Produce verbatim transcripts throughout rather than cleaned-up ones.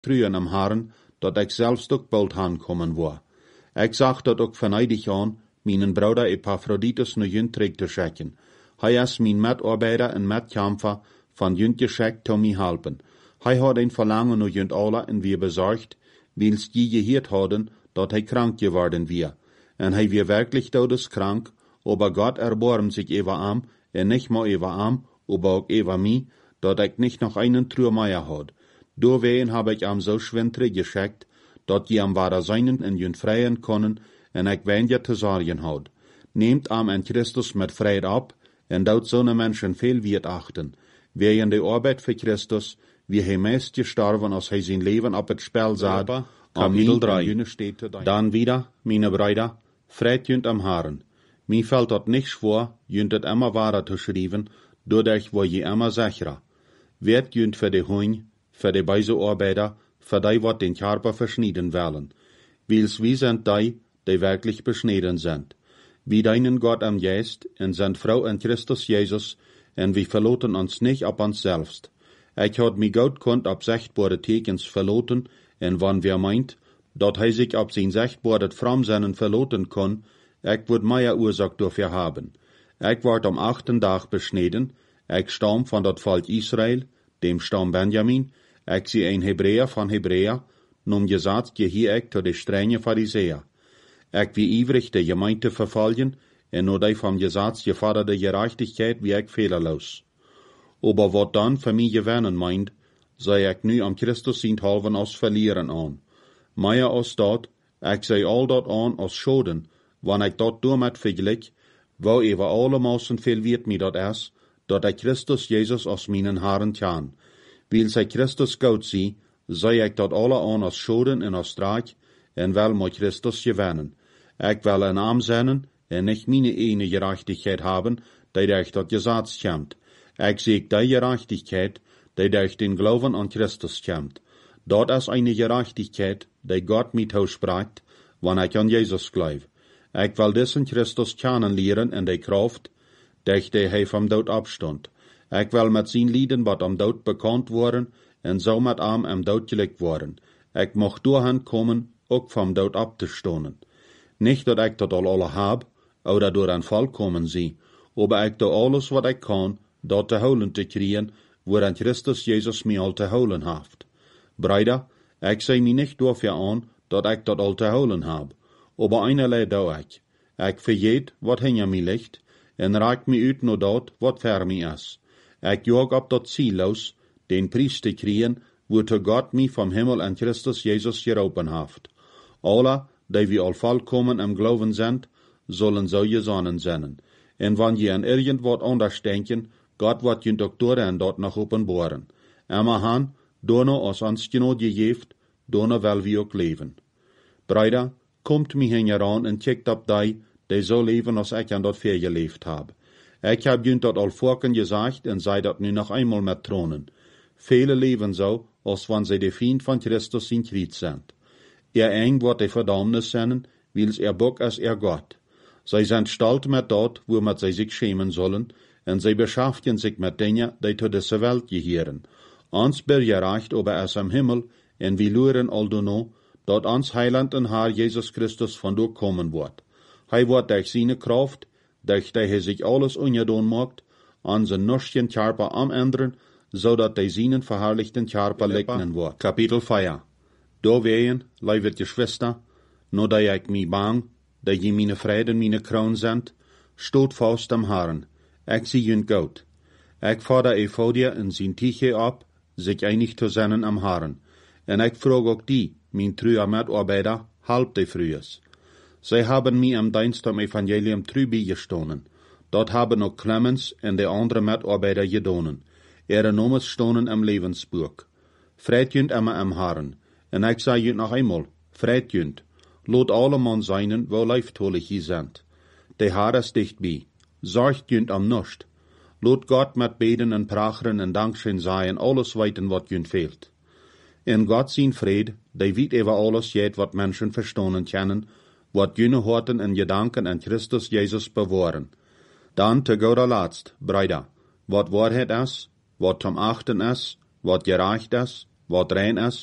truien am Herren, dat ik zelfs ook bald aankomen war. Ik zag dat ook venijdig aan, mijn broeder Epaphroditus naar junt terug te schicken. Hij is mijn medarbeider en medkämpfer van junt geschickt om mij helpen. Hij had een verlangen naar junt alle en weer bezorgd, wils die gehoord hadden, dat hij krank geworden weer. En hij weer wirklich todeskrank, aber Gott erbarmt sich über am, en nicht mal über am, aber auch über mich, dat ik nicht noch einen Trümmeier had. Doorwegen habe ich am so schwintere geschickt, dat je am wahrer seinen en jün freien konnen, en ik weniger te zorgen had. Nehmt am en Christus met vrijheid ab, en dout zo'n mensen veel wiert achten. Wegen de arbeid voor Christus, wie hij meest gestorven als hij zijn leven op het spel zat. Kapitel drei. Dan wieder, meine Brüder, Fred jünt am Herren. Mir fällt dort nicht schwer, jünt het immer wahrer zu schreiben, dadurch wo je immer sicherer. Werd jünt für die Huin, für die beise Arbeiter, für die wat den Körper verschnieden werden. Wils wie sind die, die wirklich beschnitten sind. Wie deinen Gott am Geist, en sind Frau in Christus Jesus, en wir verloten uns nicht ab uns selbst. Ich had mi Gott konnt ab sichtbare Tekens verloten, en wann wir meint, dat hij sich ab sein sichtbaret Framsennen verloten kon, ik word meier Ursache dafür haben. Ik ward am achten Tag beschneden, ik stamm van dat Volk Israel, dem Stamm Benjamin, ik zie ein Hebräer van Hebräer, num gesagt gehier ik to de strenge Pharisäer. Ik wie ivrig de Gemeinde verfallen, en no de vom Gesetz geforderte Gerechtigkeit wie ik fehlerlos. Aber wat dann für mich gewinnen meint, sei ik nu am Christus sind halven als verlieren an. Meier als dat, ik sei all dat an als schoden, wann ik dat doormet vergelijk, wou even allemaal veel weet mi dat is, dat ik Christus Jezus als mijn Herren tjan. Wil zij Christus goud zie, zei ik dat alle aan als schoden en als straak, en wel moet Christus gewinnen. Ik wil een naam zennen, en niet mijn ene gerechtigheid hebben, die durch dat Gesetz komt. Ik zie die gerechtigheid, die durch den Glauben an Christus komt. Dat is eine gerechtigheid, die Gott mij toespraakt, wanneer ik aan Jezus geloof. Ik wil diesen Christus kennenleren en de kracht, durch die hij vom dood opstond. Ik wil met zijn lieden wat am dood bekend worden, en zo met am am dood gelijk worden. Ik mocht doorheen komen, ook vom dood op te stonen. Nicht dat ik dat al alle heb, oder door een volkomen zie, aber ik doe alles wat ik kan, dat te holen te krijgen, waarin Christus Jezus mij al te holen heeft. Brüder, ik zei mij niet dafür aan, dat ik dat al te holen heb, aber einerlei doe ik. Ik vergeet wat hinter mij ligt, en raak mij uit naar dat wat ver mij is. Ik jog op dat ziel los, den prijs te krijgen, woorte God mij vom Himmel en Christus Jezus geroepen heeft. Alle, die wir al vollkommen im Glauben sind, sollen so gesonnen sein. En wann je an irgendwas anders denken, Gott wird je Doktoren dort noch openbaren. Emma han, dono als ons genot gegeeft, dono wel wie ook leven. Brüder, kommt mij hen heran en checkt op die, die so leven als ik aan dat ver geleefd heb. Ik heb je dat al vorken gezegd en zei dat nu nog eenmaal met tronen. Vele leven zo, als wanneer zij de vriend van Christus in Krieg zijn. Er eng wordt de verdammnis zijn, wils er bok als er Gott. Zij zijn stolz met dat, womit zij zich schämen sollen, en zij beschäftigen sich met dingen, die tot deze Welt gehören. Ons bereicht aber es am Himmel, en wir luren aldono, dat ons Heiland en Herr Jesus Christus von dort kommen wird. Hij wordt durch seine Kraft, durch die hij sich alles ungedaan macht, an zijn nüchtern Körper am ändern, zodat hij seinen verherrlichten Körper legnen wird. Kapitel vier. Doorwegen, lieve Geschwister, no dat ik mij bang, dat je meine Vrede en meine Kroon sind, stoot vast am Herren. Ik zie jun goud. Ik fordere Euphodia en zijn Tiche op, sich einig te zijn am Herren. En ik vraag ook die, mijn treue Mitarbeiter, halb de Frühes. Zij hebben mij am Dienst am Evangelium treu bijgestonen. Dat hebben ook Clemens en de andere Mitarbeiter gedonen. Ihre Namen stonen am Levensbuch. Vreit junt immer am Herren. En ik zei junt nog eenmaal, vreit junt. Laat alle man zijn, wo leiftolig je sind. De Herr is dichtbij. Zorgt junt am nust. Laat Gott met beden en pracheren en dankschen zijn alles weten wat junt fehlt. In Gott zijn vrede, die weet over alles jet wat mensen verstonen kennen, wat junne horten en gedanken en Christus Jezus bewahren. Dan te guter laatst, Brüder, wat waarheid is, wat zum achten is, wat gerecht is, wat rein is,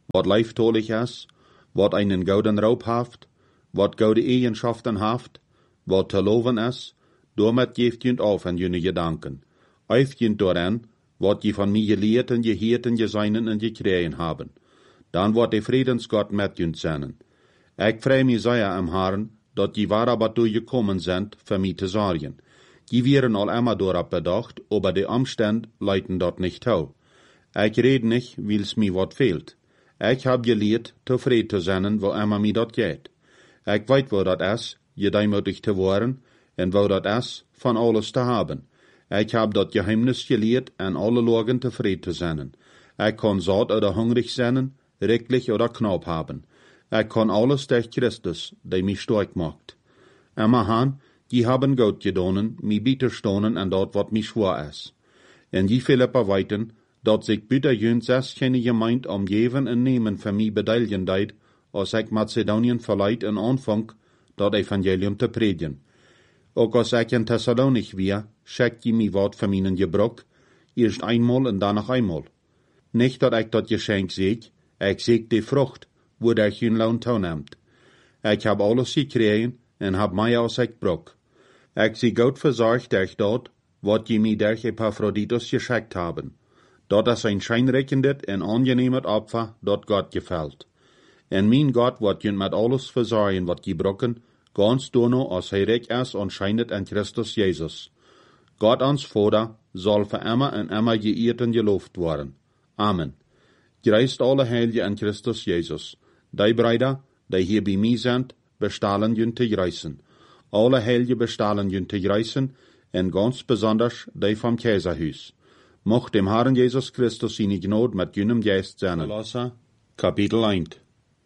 wat leiftolig is, wat einen gouden Raub haft, wat goude Eigenschaften haft, wat te loven is, damit geeft jent auf an jene Gedanken. Auf jent doran, wat je van mij geleerd en geheerd en gezeinen en gekregen haben. Dan wordt de Friedensgott met jent zijn. Ik vrij mij zeer am Herrn, dat je waar aber gekommen sind, für mij te zorgen. Die wären al immer dorab bedacht, aber die Umstände leiten dort nicht tau. Ich red nicht, weil's mir wat fehlt. Ich hab gelehrt, zufrieden zu sein, wo immer mir dort geht. Ich weet, wo dat is, gedeimutig zu worden, en wo dat is, von alles zu haben. Ich hab dat Geheimnis gelehrt, an alle Lagen zufrieden zu sein. Ich kann satt oder hungrig sein, recklich oder knapp haben. Ich kann alles durch Christus, der mich stark macht. Immer han, die haben Gott gedonen, mi bitter stonen an dat wat mi schwer is. En die Philippa weiten, dat sich bitter jüns es keine gemeint om geven en nemen für mi bedeilgen deid, als ik Mazedonien verleiht in Anfang, dat Evangelium te predigen. Ook als ik in Thessalonich weer, schickt je mi wat für minen Gebrock, erst einmal en danach einmal. Nicht dat ik dat Geschenk seeg, ik seeg die Frucht, wodurch jün Lohn toeneemt. Ik hab alles gekregen, en hab mij als ik brok. Ik zie goed verzorgd durch dat, wat je mij durch Epaphroditus geschickt haben. Dat is een schijnrekkendet en angenehmet Opfer, dat Gott gefällt. En mijn Gott wordt je met alles verzorgen wat je brokken, ganz dono als hij recht is en schijnet in Christus Jezus. Gott ons Vader zal voor immer en immer geëerd en geloofd worden. Amen. Gereist alle Heilige in Christus Jezus. Die Brüder, die hier bij mij zijn, bestalen je te greizen. Alle Heilige bestalen je te greizen, en ganz besonders die vom Kaiserhuis. Mocht dem Herrn Jesus Christus seine Gnade mit jenem Geist sein. Kolosser, Kapitel eins.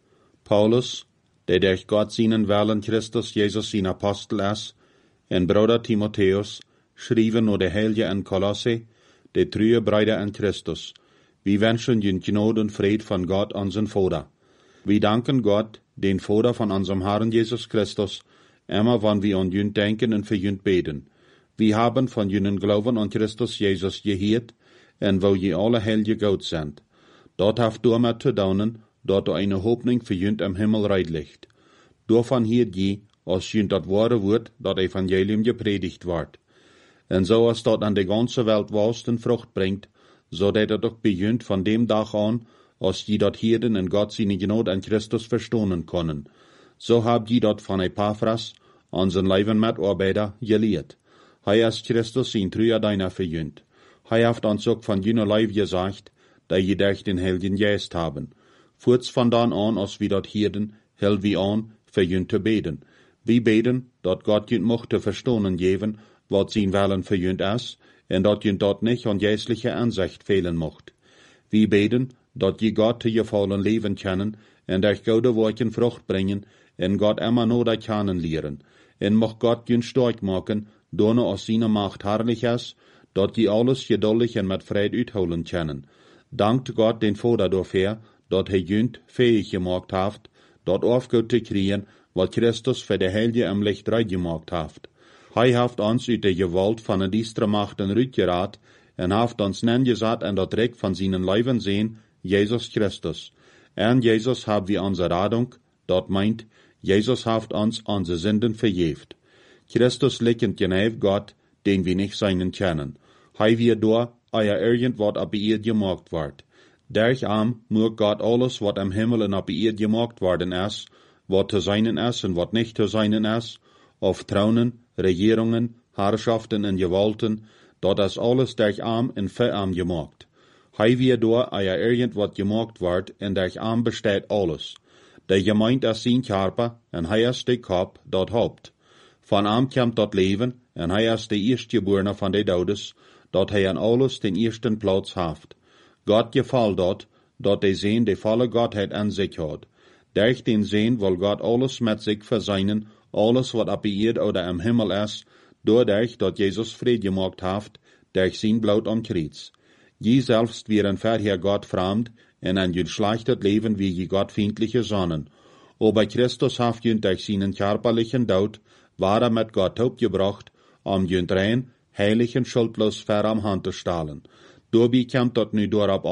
Paulus, der durch Gott seinen Willen Christus Jesus sein Apostel ist, en Bruder Timotheus, schrieben nur der Heilige in Kolosse, die treue Brüder in Christus. Wir wünschen den Gnade und Fried von Gott, unseren Vater. Wir danken Gott, den Vater von unserem Herrn Jesus Christus, immer wann wir an ihn denken und für ihn beten. Wir haben von jenen Glauben an Christus Jesus gehört, en wo je alle Heilige Gott sind. Dort haft du mit zu daunen, dort du eine Hoffnung für jünd am Himmel reit liegt. Davon hier je, als jünd dat wahre Wort, dat Evangelium gepredigt wird. En so als dort an de ganze Welt wahrsten Frucht bringt, so dat er doch bejünd von dem Tag an, als je dat hierden en Gott seine Gnade an Christus verstohnen können. So habt je dort von Epaphras, unseren Leiben Mitarbeiter, gelehrt. Hij is Christus zijn treuer deiner verjünd. Hij heeft ons ook van jener Leib gesagt, dat je durch den Heiligen Geist haben. Voorts van dan an, als wir dort hierden, hel wie an, verjünd te beten. Wir beten, dat Gott jünd mochte verstohnen geven, wat zijn Willen verjünd is, en dat jünd dort nicht an geistliche Ansicht fehlen mocht. Wir beten, dat je Gott te gefallen leven können, en durch gute Worten Frucht bringen, en Gott immer nur dat kennen lehren. En mocht Gott jünd stark machen, doorne aus seiner Macht herrlich ist, dat die alles geduldig en met Fried uitholen können. Dankt Gott den Vater dafür, dat hij jünd fähig gemacht haft, dat aufgut te kriegen, wat Christus für de Heilige im Licht reit gemacht haft. Hij haft ons uit de gewalt van de diestre Machten uitgeraad, en haft ons nen gesagt en dat recht van seinen Leiben sehen, Jesus Christus. En Jesus hab wir onze Radung, dat meint, Jesus haft ons onze Sünden vergeeft. Christus liegt genäf Gott, den wir nicht seinen kennen. Hij wir door, euer irgendwat ab ihr gemacht ward. Durch am nur Gott alles, wat am Himmel en ab ihr gemacht worden is, wat zu seinen is en wat nicht zu seinen is, auf Thronen, Regierungen, Herrschaften en Gewalten, dat is alles durch am en für am gemacht. Hij wir door, euer irgendwat gemacht ward, en durch am besteht alles. Der Gemeinde is sein Körper, en hij is de Kopf, dat Haupt. Van am komt dat leven, en hij is de eerstgeborene van de Doudes, dat hij aan alles den eersten plaats haft. Gott gefällt dat, dat de Seen de volle Gottheit an sich hat. Durch den Seen will Gott alles mit sich verseinen, alles wat ab Erde oder am Himmel is, doordat dat Jesus Fried gemacht haft, durch sein Blut am Kreuz. Je selbst wären vorher Gott fremd, en an jün schlechtet Leben wie je gottfeindliche Sonnen. Aber Christus haft jün durch seinen körperlichen Tod, war er mit Gott aufgebracht, um jün rein, heilig und schuldlos ver am Hand zu stahlen. Dabei kommt dort nu dorab an,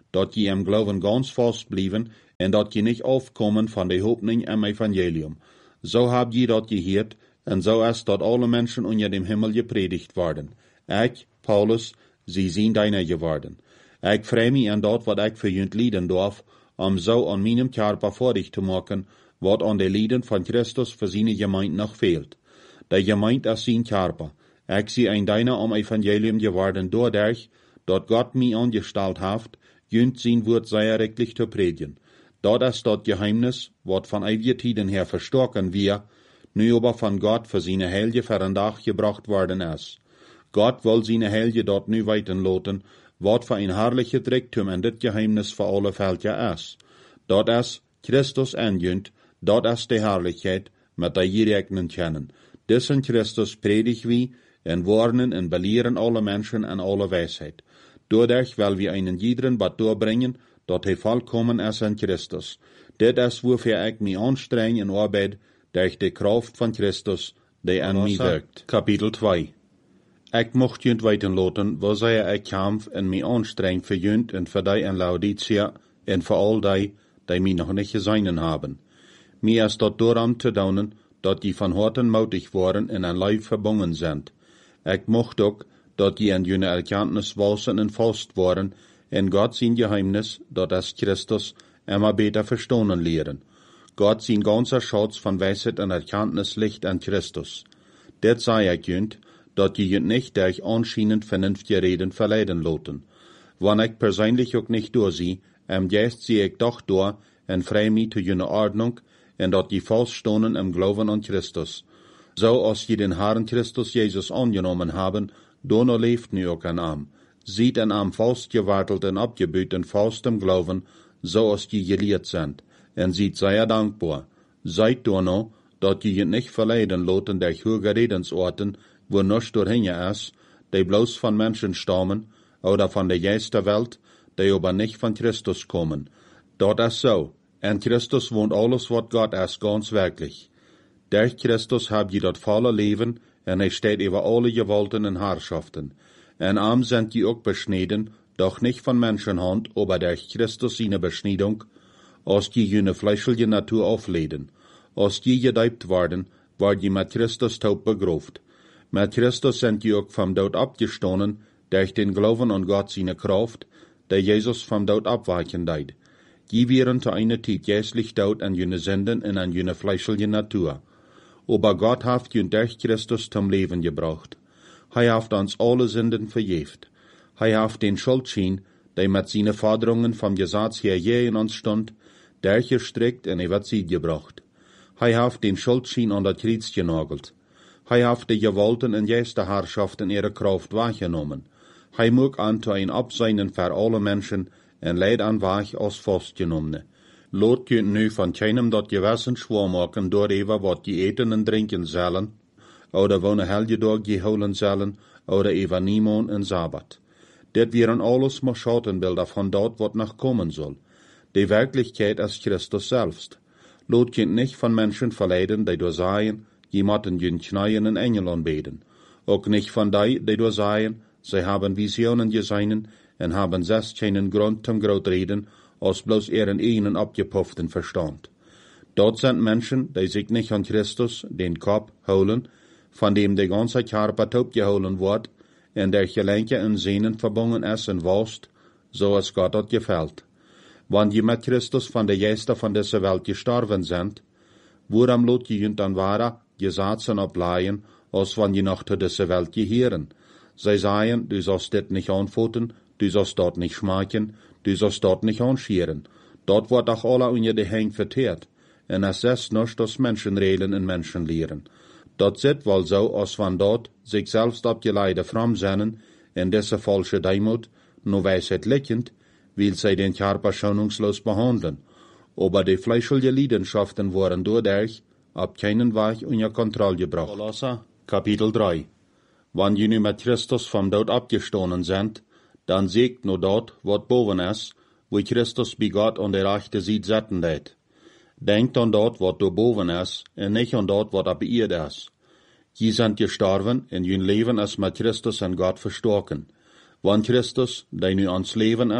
dat je im Glauben ganz fast blieben en dat je nicht aufkommen van de Hoffnung im Evangelium. So habt je dat geheerd, en so ist dat alle Menschen unter dem Himmel gepredigt worden. Ich, Paulus, sie sind deiner geworden. Ich freue mich an dat wat ich für jünt lieden darf, um so an meinem Körper vordig zu machen, wat an de Lieden von Christus für seine Gemeinde noch fehlt. Der Gemeinde ist sein Körper. Ich sie ein deiner am Evangelium geworden dadurch, dat Gott mich angestellt hat, jünt sein Wort sehr rechtlich zu predigen. Dat ist dat Geheimnis, wat von ewigen Tiden her verstocken wir, nu aber von Gott für seine Helge für ein Tag gebracht worden ist. Gott will seine Helge dort nu weiten loten, wat für ein herrlicher Reichtum in dit Geheimnis für alle Völker ist. Dat ist Christus anjünt, dat ist die Herrlichkeit, mit der je rekenen kennen. Diesen Christus predigt wie, en warnen en belehren alle Menschen an alle Weisheit. Dadurch will wir einen jeden Bad doorbringen, dat hij vollkommen ist in Christus. Dit is wofür ich mich anstrenge in Arbeit, durch die Kraft von Christus, die an mich wirkt. Kapitel zwei. Ich mocht jünt weiten loten, wo sei ich kämpf en mich anstreng für jünt en für die in Laodicea en für all die, die mich noch nicht gesehen haben. Mir ist dort daran zu daunen, dat die von Horten mutig waren en ein Leib verbunden sind. Ich mocht auch, dat die in jüne Erkenntnis wasen en fast waren, en Gott sein Geheimnis, dat es Christus, immer besser verstehen lehren. Gott sein ganzer Schatz von Weisheit und Erkenntnis liegt an Christus. Det sei ich jünt, dat die jünt nicht durch anscheinend vernünftige Reden verleiden loten. Wann ich persönlich auch nicht durchsehe, am Geist sehe ich doch durch en frei mich zu jüne Ordnung, en dat die feststonen im Glauben an Christus. So als die den Herrn Christus Jesus angenommen haben, dono lebt nu auch an am. Sieht an am festgewartelt und abgebüten fast im Glauben, so als die gelehrt sind, en sieht sehr dankbar. Seid dono, dat die nicht verleiden loten durch hohe Redensorten, wo nichts dorthin ist, die bloß von Menschen stammen, oder von der Geist der Welt, die aber nicht von Christus kommen. Dort ist so. In Christus wohnt alles, was Gott ist, ganz wirklich. Durch Christus habt ihr das volle Leben, und er steht über alle Gewalten und Herrschaften. En arm sind die auch beschnitten, doch nicht von Menschenhand, aber durch Christus seine Beschneidung, als die jene fleischliche Natur aufleden. Als die gedeibt worden, war die mit Christus taub begraft. Mit Christus sind die auch vom Tod abgestoßen, durch den Glauben an Gott seine Kraft, der Jesus vom Tod abweichen deit. Die wären zu einer Zeit jässlich tot an jene Sünden und an jene fleischliche Natur. Aber Gott hat ihn durch Christus zum Leben gebracht. Er hat uns alle Sünden verjeft. Er hat den Schuldschein, der mit seinen Forderungen vom Gesetz her je in uns stund, durchgestrickt und über sie gebracht. Er hat den Schuldschein an das Kreuz genagelt. Er hat die Gewalten und Geisterherrschaften ihre Kraft wahrgenommen. Er mag an zu ein Abseinen für alle Menschen en leid aan weg als vastgenommene. Lot je nu van keinem dat gewissen schwaar maken door even wat je eten en drinken zullen, oder wo ne helge dag geholen zullen, oder even niemand en Sabbat. Dit wären alles maar Schattenbilder von dat wat noch kommen soll. Die Wirklichkeit ist Christus selbst. Lot je nicht von Menschen verleiden, die door sagen, je motten je knieën en Engel anbeten. Auch nicht von die, die door sagen, sie haben Visionen gesehen, en haben zes keinen Grund zum Grotreden, als bloß ihren eigenen abgepufften Verstand. Dort sind Menschen, die sich nicht an Christus, den Kopf, holen, von dem der ganze Körper taub geholen wird, en der Gelenke und Sehnen verbunden ist und wächst, so es Gott hat gefällt. Wann die mit Christus von der Geister von dieser Welt gestorben sind, woran lot die dann waren, gesatzen ableihen, als wann die noch zu dieser Welt gehören. Sie sagen, du sollst dit nicht anfoten, du sollst dort nicht schmecken, du sollst dort nicht anscheren. Dort wird auch alle unter die Hänge verteert. En es ist nicht das Menschenreden und Menschenlehren. Dort sit wohl so, als wenn dort sich selbst abgeleide Framsennen, in diese falsche Deimut, nur Weisheit liegend, will sie den Körper schonungslos behandeln. Aber die fleischliche Leidenschaften wurden dadurch ab keinen Weg unter Kontrolle gebracht. Kolosser, Kapitel drei. Wenn je nu mit Christus vom Tod abgestoßen sind, dann siegt nur dort, wat boven ist, wo Christus bei Gott an der rechten Seite setzen lädt. Denkt an dort, wat da boven ist, und nicht an dort, wat ab ihr ist. Je sind gestorben, und je Leben ist mit Christus und Gott verstocken. Wenn Christus, der nu ans Leben ist,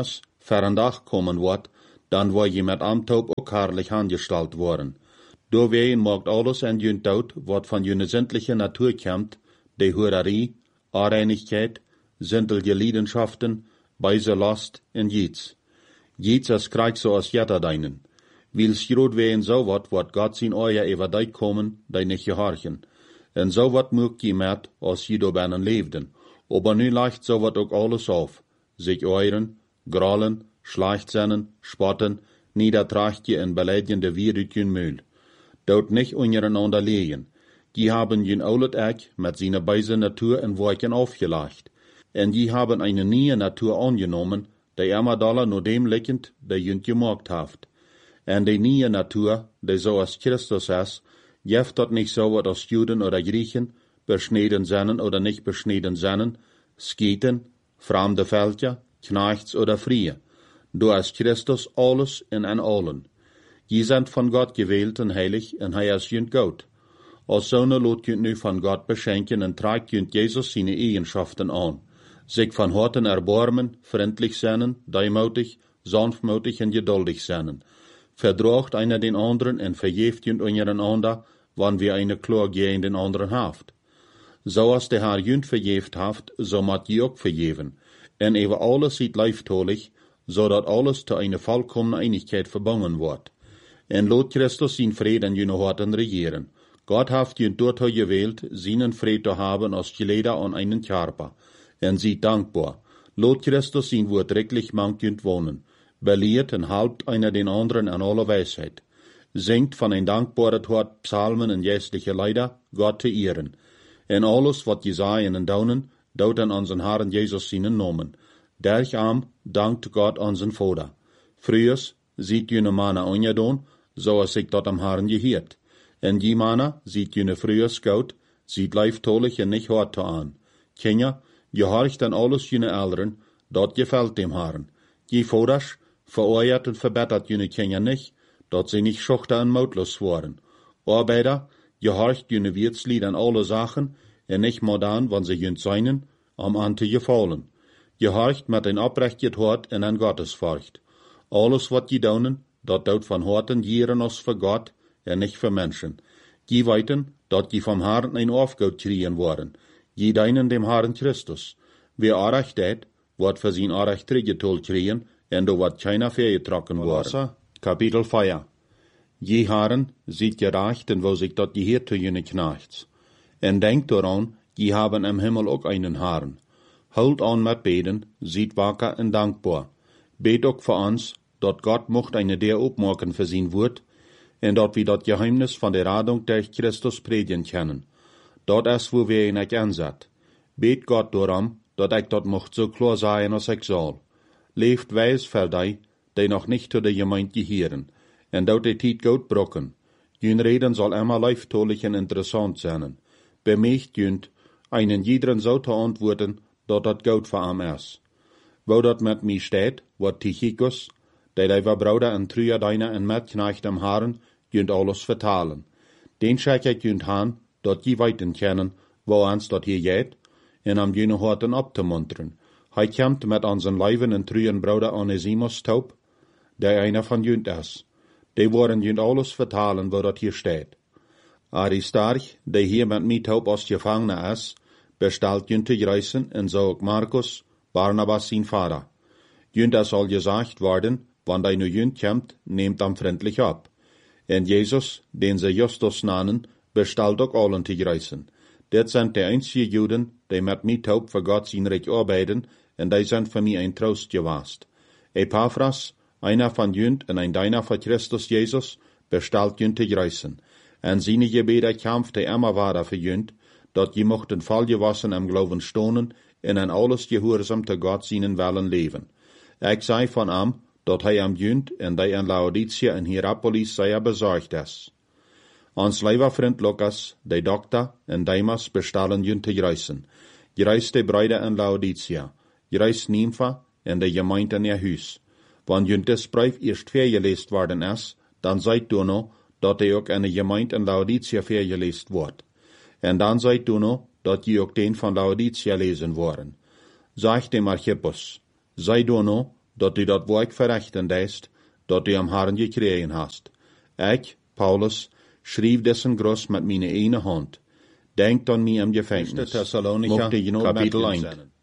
verandag komen wordt, dan word je met amtoop ook herrlich aangesteld worden. Doorwegen maakt alles en junt uit, wat van je zindliche natuur komt, de hurerie, Areinigkeit, sintelige Leidenschaften, beise Last en jiets. Jiets is krijgt zoals jetta deinen. Wils groot ween zo wat, wat God zijn oja over die komen, die niet gehorchen. En zo wat moet je met, als je door binnen leefden. Aber nu leicht zo wat ook alles auf. Zich euren, grollen, schlecht zijn, spotten, niedertrachtje en beleidende weer uit je muil. Dout nicht untereinander legen. Die haben jün oulet Eck mit seiner beise Natur en Worken aufgelacht. En die haben eine neue Natur angenommen, die immer daller nur dem liegend, der jünt gemacht haft. En die neue Natur, die so als Christus ist, jeft dat nicht so wat als Juden oder Griechen, beschneden sennen oder nicht beschneden sennen, Sketen, fremde Völker, Knechts oder Frie. Du als Christus alles in en allen. Je sind von Gott gewählt und heilig, en hij is jünt Gott. Als Söhne lot jünt nu von Gott beschenken en tragt jünt Jesus seine Eigenschaften an. Sich von Horten erbarmen, freundlich sein, deumutig, sanftmutig en geduldig sein. Verdraagt einer den anderen en vergeeft jünt untereinander, wann wir eine Klage gegen den anderen haft. So als der Herr jünt vergeeft haft, so mat je ook vergeven. En über alles sieht leiftolig, so dat alles zu einer vollkommenen Einigkeit verbunden wird. En lot Christus sin Fried in jene Horten regieren. Gott haft jünt dort gewählt, seinen Fried zu haben als Geleder an einen Körper. En sieht dankbar. Lot Christus sin Wort recklich mank jünt wohnen. Belehrt en halbt einer den anderen an aller Weisheit. Singt von ein dankbaret Hort Psalmen en geistliche Leider, Gott zu ehren. En alles wat Jesaien en daunen, dout an unseren Herrn Jesus seinen Namen. Derch arm dankt Gott unseren Vater. Frühers sieht jene Mana ongedaan, so als ik dat am Herrn gehiert. En die Mana sieht jene frühers goud, sieht leiftolig en nicht hart an. Kinder, gehorcht an alles jene Eltern, dat gefällt dem Herrn. Je Vaters vereuert en verbessert jene Kinder nicht, dat sie nicht schuchter en mautlos worden. Arbeiter, gehorcht jene Wirtslied an alle Sachen, en nicht modern, wann sie jünt seinen, am an te gefallen. Gehorcht mit ein abrechtet Hort en an Gottesfurcht. Alles wat je daunen, dat dout van Horten jieren als voor Gott en nicht für Menschen. Je weiten, dat je vom Herrn ein Aufgaut kriegen worden. Je deinen dem Herrn Christus. Wer Arecht deed, wordt voor zijn Arecht teruggetol kriegen, en do wat keiner vergetrokken worden. Kapitel vier. Je Herren, ziet je recht en wo sich dat je hier te jene knachts. En denkt daran, je haben im Himmel ook einen Herrn. Holt an met beden, ziet wakker en dankbaar. Bet ook voor ons, dat Gott mocht eine der opmaken für sein Wort, en dat wir dat Geheimnis von der Radung durch Christus predigen können. Dat is wo wir ihn euch anzet. Bet Gott darum, dat ich dat mocht so klar sein, als ich soll. Leeft wijs für die, die noch nicht zu der Gemeinde gehören, en dat die Tijd gut brocken. Jün Reden soll immer leiftolig en interessant sein. Bemächt jünt, einen jederen so zu antworten, dat dat gut für am is. Wo dat met mij steht, wat Tychicus, der leider Bruder en Trüja deiner en Metknecht am Herrn, jünt alles vertalen. Den schek ik jünt han, dat je weiten kennen, wo ans dat hier geht, en am jene Horten abzumuntern. Hij komt met unseren Leiven en Trüjen Bruder Onesimus taub, der einer von jünt is. Die worden jünt alles vertalen, wo dat hier steht. Aristarch, der hier met mij taub als Gefangene is, bestelt jünt te reisen, en zo ook Markus, Barnabas sein Vater. Jünt es soll gesagt worden, wann de nu jünt komt, nehmt am freundlich ab. En Jesus, den sie Justus nannen, bestellt ook allen te reisen. Dit sind de einzige Juden, die met mij taub voor Gott zijn Reich arbeiden, en die sind für mich ein Trost gewast. Epaphras, einer von jünt en ein deiner von Christus Jesus, bestellt jünt te reisen. En seine Gebete kämpfte immer weiter für jünt, dat je mochten vollgewassen am Glauben stonen, en an alles gehorsam te Gott seinen Willen leven. Ik zei van hem, dat hij am jünt en die in Laodicea en Hierapolis sehr besorgt is. Ons lieber vriend Lukas, de dokter en Demas bestellen jünt te reisen. Gereist de bruide in Laodicea, gereist Nympha en de gemeente in ihr huis. Wann jünt des brief eerst vergelest worden is, dan zijt du no, dat hij ook in de gemeente in Laodicea vergelest wordt. En dan zijt du no, dat je ook den van Laodicea lesen worden. Zeg dem Archippus, sei du no, dat die dat werk verrichten deest, dat die am Herrn gekregen hast. Ik, Paulus, schreef dessen Gruß met mijn ene hand. Denkt aan mij im Gefängnis. Thessalonicher, Kapitel één.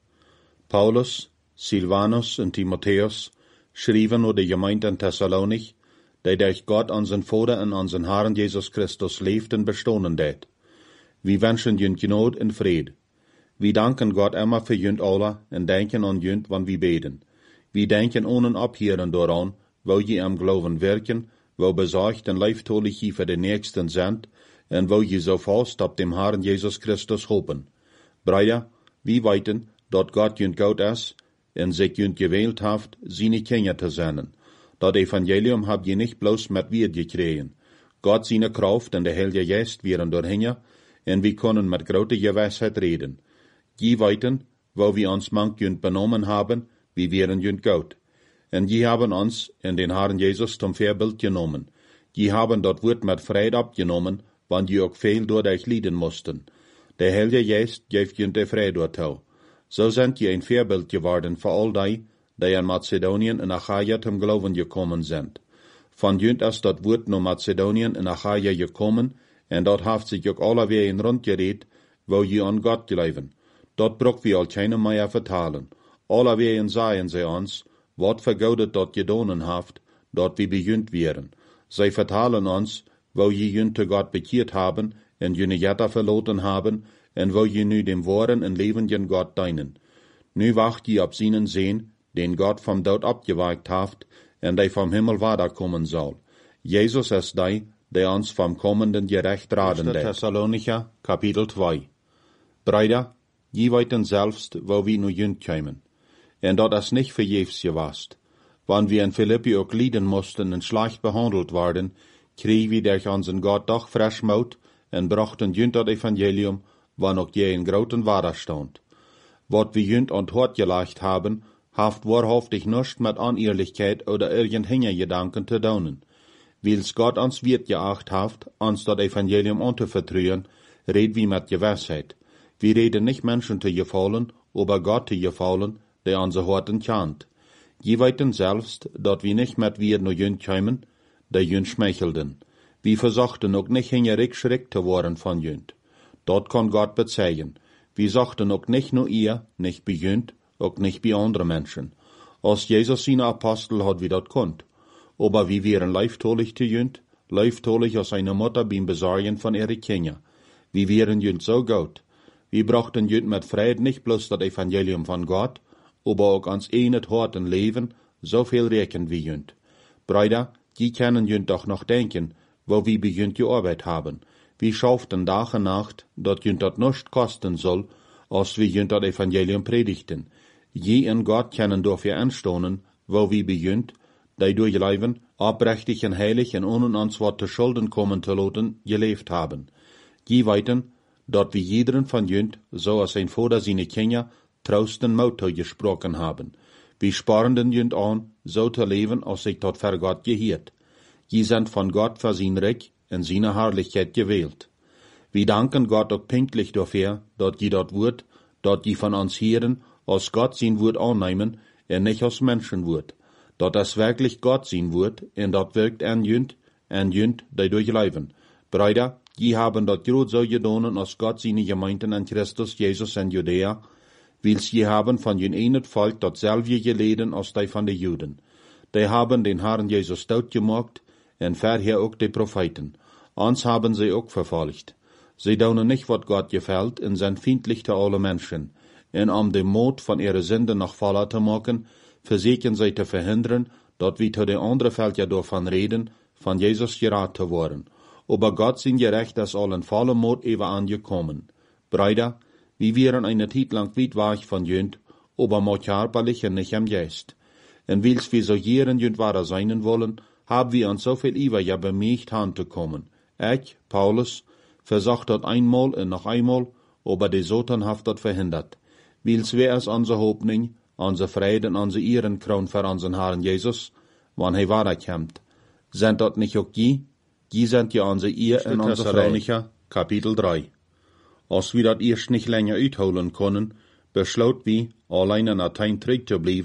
Paulus, Silvanus en Timotheus schreven door de gemeente in Thessalonich, die durch Gott unseren Vater en unseren Herrn Jesus Christus leeft en bestonen deed. Wir wünschen junt Gnade en Friede. Wir danken Gott immer für junt alle en denken an junt, wann wir beten. Wir denken ohne abhieren daran, wo je am Glauben wirken, wo besorgt en leiftolig je für den Nächsten sind, en wo je so fast ab dem Herrn Jesus Christus hopen. Brüder, wir weiten, dat Gott junt Gott ist, en sich junt gewählt haft, seine Kinder zu sein. Dat Evangelium habt je nicht bloß mit wir gekriegen. Gott seine Kraft en der Heilige Geist wären dorthin, en wir können mit großer Gewissheit reden. Je weiten, wo wir uns manch junt benommen haben, wie wären junt Gott. En je haben uns in den Herrn Jesus zum Vorbild genommen. Je haben dort Wort mit Freude abgenommen, wann je auch viel dadurch leiden mussten. Der Heilige Geist gibt junt der Freude dorthin. So sind je ein Vorbild geworden für all die, die in Mazedonien und Achaia zum Glauben gekommen sind. Von junt ist das Wort nach Mazedonien und Achaia gekommen, en dort haft sich auch alle weer in rund geredet, wo je an Gott glauben. Dort braucht wir all keine mehr vertalen. Alle weer sagen sie uns, wat vergaudet dort gedonen haft, dort wie bejunt wären. Sie vertalen uns, wo je junt zu Gott bekehrt haben, en jene Jetta verloten haben, en wo je nu dem wahren en lebenden Gott dienen. Nu wacht je op seinen Sehen, den Gott vom Tod abgewagt haft, en der vom Himmel weiterkommen soll. Jesus ist der, der uns vom kommenden Gerecht raten wird. Thessalonicher, Kapitel zwei. Brüder, je weiten selbst, wo wir nu jünt kämen. En dat is nicht verjefs gewast. Wann wir in Philippi auch leiden mussten und schlecht behandelt waren, kriegen wir durch unseren Gott doch frisch Mut en brachten jünt das Evangelium, wann auch je in großen Widerstand. Wat wir jünt und hart gelegt haben, haft wahrhaftig nichts mit Unehrlichkeit oder irgendeiner Gedanken zu tun. Weil's Gott uns wird geacht haft, uns das Evangelium anzuvertrauen, red wir mit Gewissheit. Wir reden nicht Menschen zu gefallen, aber Gott zu gefallen, der unsere Horten kennt. Je weiten selbst, dat wir nicht mit wir nur jünt kämen, der jünt schmeichelten. Wir versuchten auch nicht hingerig schreck zu worden von jünt. Dort kann Gott bezeigen. Wir sagten auch nicht nur ihr, nicht bei jünt, auch nicht bei anderen Menschen. Als Jesus seine Apostel hat wir dat konnt. Aber wir wären leiftolig zu jünt, leiftolig aus einer Mutter beim Besorgen von ihre Kinder. Wir wären jünt so gut. Wir brachten jünt mit Frieden nicht bloß das Evangelium von Gott, aber auch ans enet harten Leben so viel recken wie jünt. Brüder, die können jünt doch noch denken, wo wir bei jünt gearbeitet haben. Wir schauften Tag und Nacht, dat jünt dat nicht kosten soll, als wir jünt das Evangelium predigten. Je in Gott können dafür anstonen, wo wir bei jünt, die durch Leben abrechtig und heilig und ohne uns wat zu Schulden kommen zu lassen, gelebt haben. Je weiten, dat wir jederen von jünt, so als ein Vater seine Kinder, trausten Mauter gesprochen haben. Wir sparen den jünt an, so zu leben, als sich dort für Gott gehiert. Je sind von Gott für sein Reich und seine Herrlichkeit gewählt. Wir danken Gott auch pünktlich dafür, dat je dort Wort, dat je von uns hören, als Gott sein Wort annehmen, und nicht als Menschenwort. Dat das wirklich Gott sein Wort, und dat wirkt an jünt, an jünt, die durchleben. Brüder, je haben dat grad so gedonen, als Gott seine Gemeinden an Christus Jesus in Judäa, weils je haben von jen enet Volk datselbe geleden als die von den Juden. Die haben den Herrn Jesus tot gemacht, und vorher auch die Propheten. Uns haben sie auch verfolgt. Sie daunen nicht, wat Gott gefällt, und sind feindlich zu alle Menschen. Und um den Mut von ihrer Sünde noch voller zu machen, versuchen sie zu verhindern, dat wir zu den anderen Völkern davon reden, von Jesus gerat zu worden. Aber Gott sind gerecht, dass allen vollen Mut eben angekommen. Brüder, wir wären eine Zeit lang weit weg von jünt, aber manchmal und nicht am Geist. Und weils wir so jeren jünt wahrer sein wollen, haben wir uns so viel Iver ja bemüht, anzukommen. Ich, Paulus, versucht dort einmal und noch einmal, aber die Satan hat dort verhindert. Weils wer ist unsere Hoffnung, unsere Freude und unsere Ehrenkron für unseren Herrn Jesus, wann er weiterkommt. Sind dort nicht auch die? Die sind ja unsere Ehe und unsere Freude. Kapitel drei. Als wir dat erst nicht länger uitholen können, besloot wir, allein in Athen zurück zu bleiben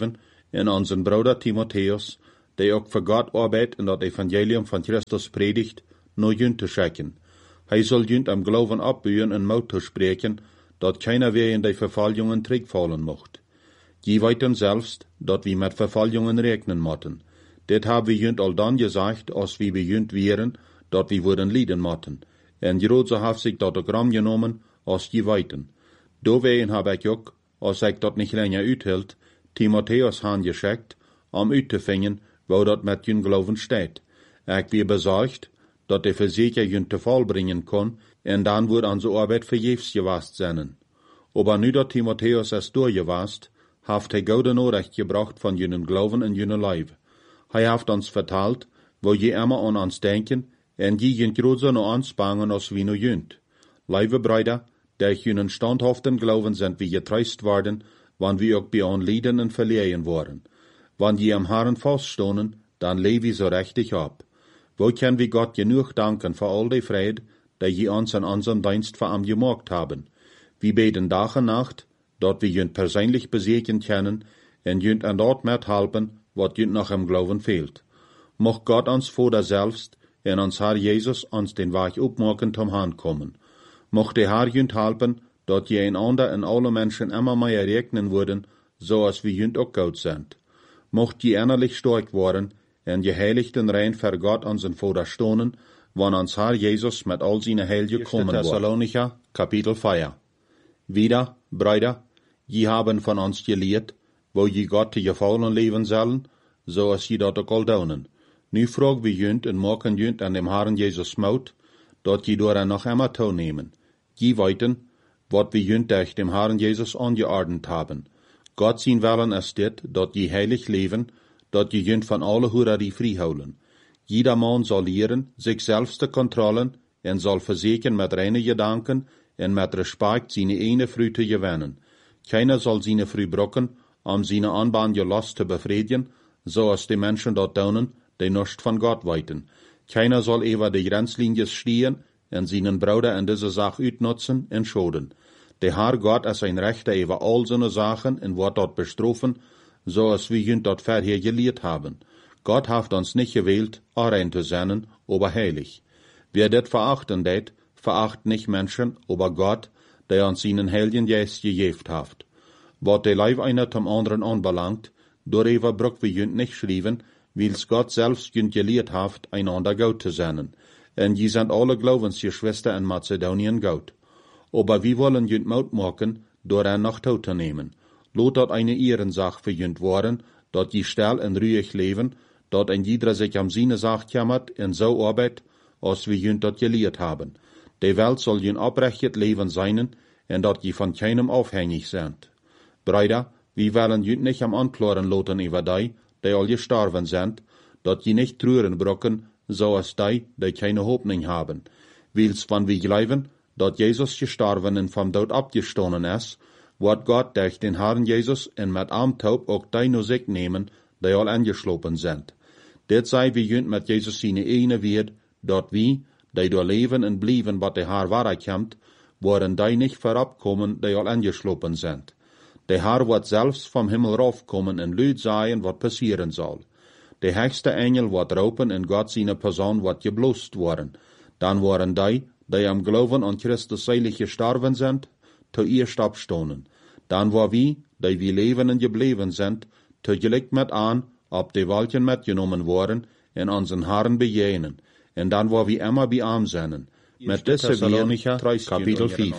en unseren Bruder Timotheus, der ook voor God arbeidt en dat Evangelium van Christus predigt, naar junt te schicken. Hij zal junt am Glauben opbouwen en moed toespreken, dat keiner weer in die vervolgingen terugvallen mocht. Je weten zelfs, dat we met vervolgingen rekenen moeten. Dit hebben we junt al dan gezegd, als we bejunt wären, dat we worden lijden moeten. En Jeroze heeft zich dat ook ramgenomen, als je weten. Doorwegen heb ik ook, als ik dat niet langer uithield, Timotheus aangeschikt, om uit te vinden, waar dat met jun geloven staat. Ik weer bezorgd, dat de verzeker jun te val brengen kon, en dan wordt onze arbeid vergeefs gewast zijn. Aber nu dat Timotheus es doorgewast, heeft hij gouden Norecht gebracht van junnen geloven en junnen lijf. Hij heeft ons verteld, wo je immer aan ons denken, en je jent groter no anspangen als wie no junt. Lieve Brüder, durch junnen standhaften geloven sind wir getreust worden, wann wir ook bij on lijden en verlieën worden. Wann je am Herren vaststonen, dan leef je zo rechtig ab. Wo können wir Gott genug danken für all die Fried, die je uns an unserem Dienst für am gemacht haben. Wir beten Tag und Nacht, dort wir jünt persönlich besegnen können, en jünt an dort mithelfen, wat jünt noch im Glauben fehlt. Mocht Gott uns Vater selbst, en uns Herr Jesus uns den Weg opmaken zum Hand kommen. Mocht der Herr jünt helpen, dort je einander en alle Menschen immer mehr regnen würden, so als wir jünt auch gut sind. Mocht je innerlich stark worden, en geheiligt en rein für Gott unseren Vater stonen, wann uns Herr Jesus mit all seine Heilige kommen wird. Thessalonicher, Kapitel vier. Wieder, Brüder, je haben von uns gelehrt, wo je Gott te gefallen leben sollen, so als je dat ook al doen. Nu vragen we junt en maken junt an dem Herrn Jesus Mut, dat je door noch immer toenemen. Je weten, wat we junt durch dem Herrn Jesus angeordnet haben. Gott zijn Willen ist dit, dat je heilig leven, dat je junt van alle Hurerie vrijhouden. Jeder man soll leren, sich selbst te kontrollen, en soll verzekeren met reine Gedanken en met Respekt seine eine Früh te gewinnen. Keiner soll seine Früh brocken, um seine anbandje Lust te befriedigen, so als die Menschen dort daunen, die nicht von Gott weiten. Keiner soll über die Grenzlinie stehen en seinen Bruder in diese Sache uitnutzen en schoden. Der Herr Gott ist ein Rechter über all seine Sachen und wird dort bestrafen, so als wir jünt dort vorher gelehrt haben. Gott hat uns nicht gewählt, rein zu sein, aber heilig. Wer das verachten det, veracht nicht Menschen, aber Gott, der uns seinen Heiligen Geist gegeben hat. Was der Leib einer zum anderen anbelangt, darüber braucht wir jünt nicht schreiben, weil's Gott selbst jünt gelehrt hat, einander gut zu sein. Und je sind alle Glaubensgeschwister in Mazedonien gut. Aber wir wollen jünt Mut machen, daran noch zu nehmen. Lot dat eine Ehrensache für jünt worden, dat je still en ruhig leben, dat ein jeder sich am seine Sache kümmert en so arbeit, als wir jünt dat gelehrt haben. Die Welt soll jünt oprechtet Leben sein, en dat je von keinem aufhängig sind. Brüder, wir wollen jünt nicht am Anklagen loten über die, die all gestorben sind, dat je nicht trüren brocken, so als die, die keine Hoffnung haben. Weil's, wann wir glauben, dat Jesus gestorben und vom Tod abgestoßen ist, wird Gott durch den Herrn Jesus en mit am Taub auch die nur sich nehmen, die all angeschlopen sind. Dit sei wie jünt mit Jesus seine eine wird, dat wir, die door leven en blijven wat de Herr waarheid worden die nicht verabkommen, die all angeschlopen sind. Der Herr wird selbst vom Himmel raufkommen en luid sagen, wat passieren soll. Der höchste Engel wird raupen en Gott seine Person wird geblost worden. Dann waren die, die am Glauben an Christus seilig gestorben sind, zu ihr abstonen. Dann war wir, die wir leben und geblieben sind, tegelijk mit an, ob die Wolken mitgenommen worden, en unseren Herrn bejenen. En dann war wir immer bei ihm sein. Mit dieser wir, Kapitel vier.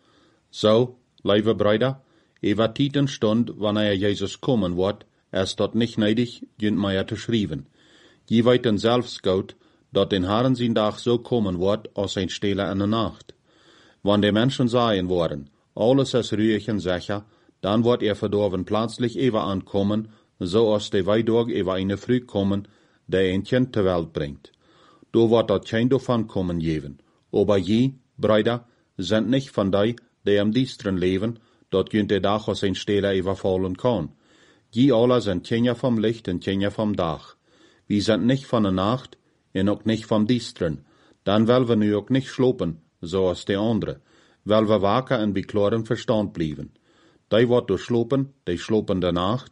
So, liebe Brüder, über Titen Stund, wann er Jesus kommen wird, ist dort nicht nötig, jünt mehr zu schreiben. Je weiten selbst gut, dat den Herrn sein Tag so kommen wird, als ein Stille in der Nacht. Wann die Menschen sagen worden, alles ist ruhig und sicher, dann wird er verdorben plötzlich über ankommen, so als die Weidog über eine Früh kommen, der ein Kind zur Welt bringt. Do wird dat kein davon kommen geben. Aber je, Brüder, sind nicht von die, die am diestren leben, dat jünt der Dach aus ein Stille überfallen kann. Je alle sind Kinder vom Licht und Kinder vom Dach. Wir sind nicht von der Nacht und auch nicht vom Diestren. Dann wollen wir nu auch nicht schlopen, so als die andere. Weil wir waker und bei klaren Verstand blieben. Die wird durch schlopen, die schlopen der Nacht,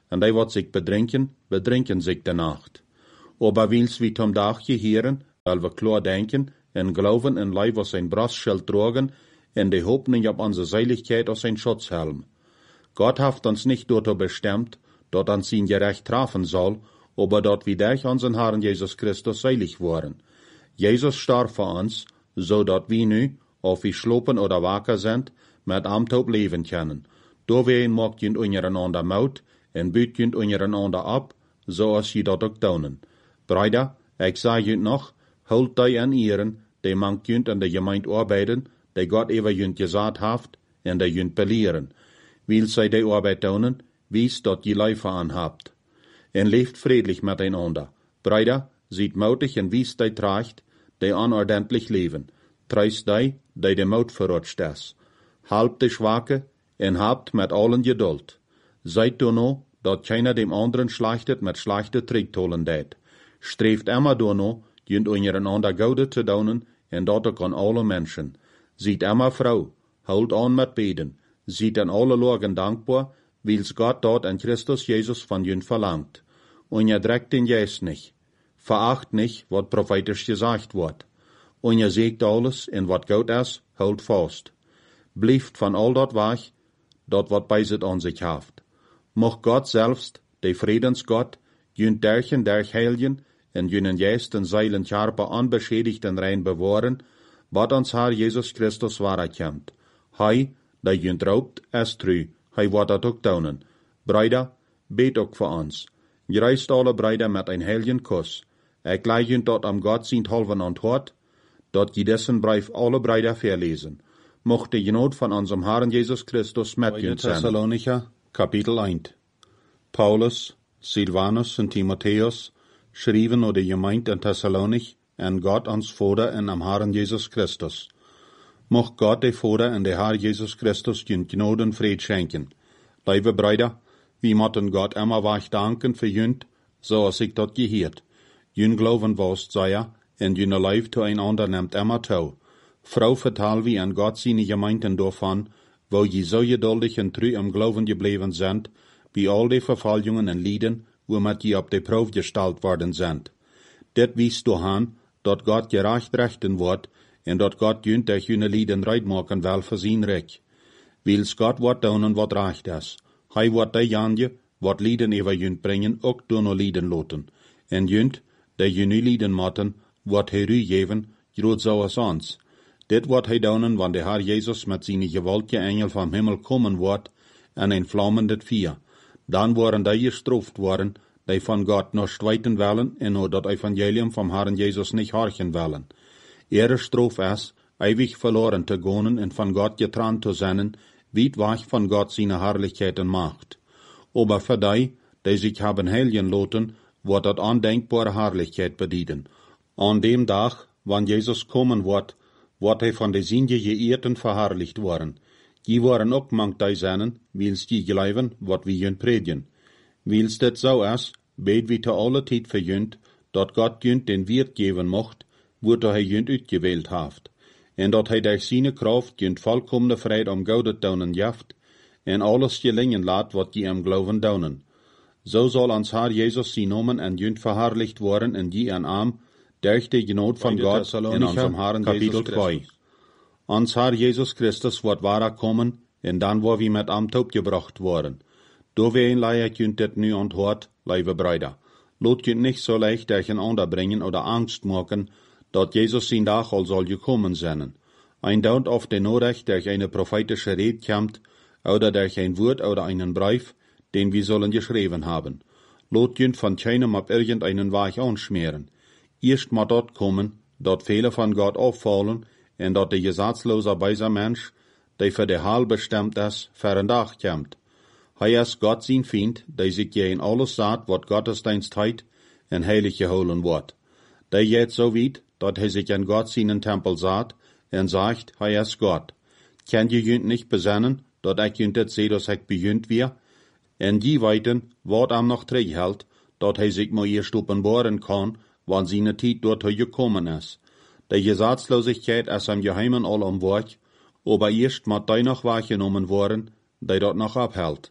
en die wat zich bedrinken, bedrinken zich de nacht. Aber wils wie tom dag geheren, weil wir klar denken, en geloven en lijf als zijn Brastschild drogen, en de hoopning op onze Seiligkeit als zijn Schutzhelm. Gott haft uns nicht dazu bestimmt, dat uns ihn gerecht trafen soll, aber dat wir durch unseren Herrn Jesus Christus seilig waren. Jesus starb für uns, so dat wir nu, ob wir schlopen oder wacker sind, mit Amtop leben können. Do wir mocht jünd untereinander maut, en büt jünd untereinander ab, so als je dat ook doen. Brüder, ik sag jünd noch, holt die an ihren, die mangt jünd an der Gemeinde arbeiten, die Gott ever jünd gesagt haft, en die jünd belehren. Will zij die Arbeit doen, wies dat je Leife anhabt. En leeft friedlich miteinander. Brüder, sieht mutig en wies die tracht, die onordentlich leven. Treist die, die de mout verrutscht is. Halbt de Schwache, en habt met allen Geduld. Seid du no, dat keiner dem anderen schlachtet met schlechte Tricktolen deed. Streeft immer du no, jünd untereinander Gaude zu doen, en dat ook an alle Menschen. Sieht immer Frau, holt an met beden. Sieht an alle Lagen dankbar, wils Gott dort an Christus Jesus von jünd verlangt. Und ihr dreckt den Jes nicht. Veracht nicht, wat prophetisch gesagt wird. Und ihr seht alles, in wat gut is, holt fast. Blieft von all dort wach, dort wat bei sit an sich haft. Mocht Gott selbst, de Friedensgott, jünd derchen derch heiljen, en jünen jesten seilen Charpe unbeschädigt en rein bewahren, wat ons Herr Jesus Christus wahrer kämmt. Hei, da jünd raubt, es trü, hei wat dat ook daunen. Brüder, bet ook voor ons. Gereist alle Brüder met een heiligen Kuss. Ik leid jünd dat am Gott sind halven antwoord, dat je dessen brief alle Brüder verlesen. Mocht de genoot van unserem Herrn Jesus Christus met jünd zijn. Thessalonicher, Kapitel eins. Paulus, Silvanus en Timotheus schrieben oder Gemeinde in Thessalonich en Gott ons Vater en am Herrn Jesus Christus. Mocht Gott de Vater en de Herr Jesus Christus jünd Gnade en Fried schenken. Liebe Brüder, wir mochten Gott immer wach danken für jünd, so als ich dat gehiert. Jünd glauben was, sei er, en jüne Leif zueinander nimmt immer tau. Frau vertal wie an Gott seine Gemeinden davon, wo je so geduldig en treu am Glauben gebleven sind, wie all die Verfallungen en Lieden, womit je op de Proef gestalt worden sind. Dit wies du han, dat Gott gerecht rechten wordt, en dat Gott jünd durch jüne Lieden reid maken wel für sein Recht. Wils Gott wat doen wat recht is. Hij wat die janje, wat Lieden over jünd brengen, ook door no Lieden loten. En jünd, die jüne Lieden matten, wat hij ru geven, groot zo als ons. Dit wat hij doen, wanneer de Herr Jesus met zijn gewaltige Engel vom Himmel komen wordt, en een vlammendet vier. Dan worden die gestraft worden, die van Gott noch streiten willen, en hoe dat Evangelium vom Herrn Jesus nicht horchen willen. Ihre Straf is, ewig verloren te gaan en van Gott getrennt te zijn, weit weg von Gott seine Herrlichkeit und Macht. Aber für die, die sich haben heiligen lassen, wird dat undenkbare Herrlichkeit bedienen. An dem Tag, wann Jesus kommen wird, wird er von den Sünde geirrten verherrlicht worden. Die waren auch mangt die seinen, wils die glauben, wat wir jünd predigen. Wils dat so is, bet wie te alle Zeit für jünd, dat Gott jünd den Wirt geben mocht, wordt hij jünd uitgewählt haft. En dat hij durch seine Kraft jünd vollkommene Fried am Gaudet daunen jaft, en alles gelingen laat wat die am Glauben daunen. So soll ans Herr Jesus sie nomen en jünd verherrlicht worden en die en arm, durch die Genot von Gott in unserem Herrn Jesus Christus. Ans Herr Jesus Christus wird wahrer kommen, en dan wo wir mit am Taub gebracht worden. Do wir ein Leier jünd det nu antwoord, liebe Brüder. Lot jünd nicht so leicht durcheinander bringen oder Angst machen, dat Jesus zijn dag al zal gekommen zijn. Ein dauert auf den Norecht durch eine prophetische Rede kommt, oder durch ein Wort oder einen Brief, den wir sollen geschrieben haben. Lot jünd von keinem ab irgendeinen Weg anschmieren. Erst mal dort kommen, dort Fehler von Gott auffallen, en dat der gesetzlose beiser Mensch, der für der Heil bestimmt ist, für ein Tag kommt. Hij ist Gott sein Feind, der sich gegen alles sagt, wat Gottesdienst heit, en heilig geholen wird. Der geht so weit, dat hij sich an Gott seinen Tempel sagt, en sagt, hij ist Gott. Kann je jünd nicht besennen, dat ik jünd het seh, dass ik bejünd wir? En die weiten, wat am noch terughält, dat hij sich mal erst openbaren kann, wann seine Zeit dort gekommen ist. Die Gesetzlosigkeit ist am Geheimen all am Werk, aber erst mat die noch wahrgenommen worden, die dort noch abhält.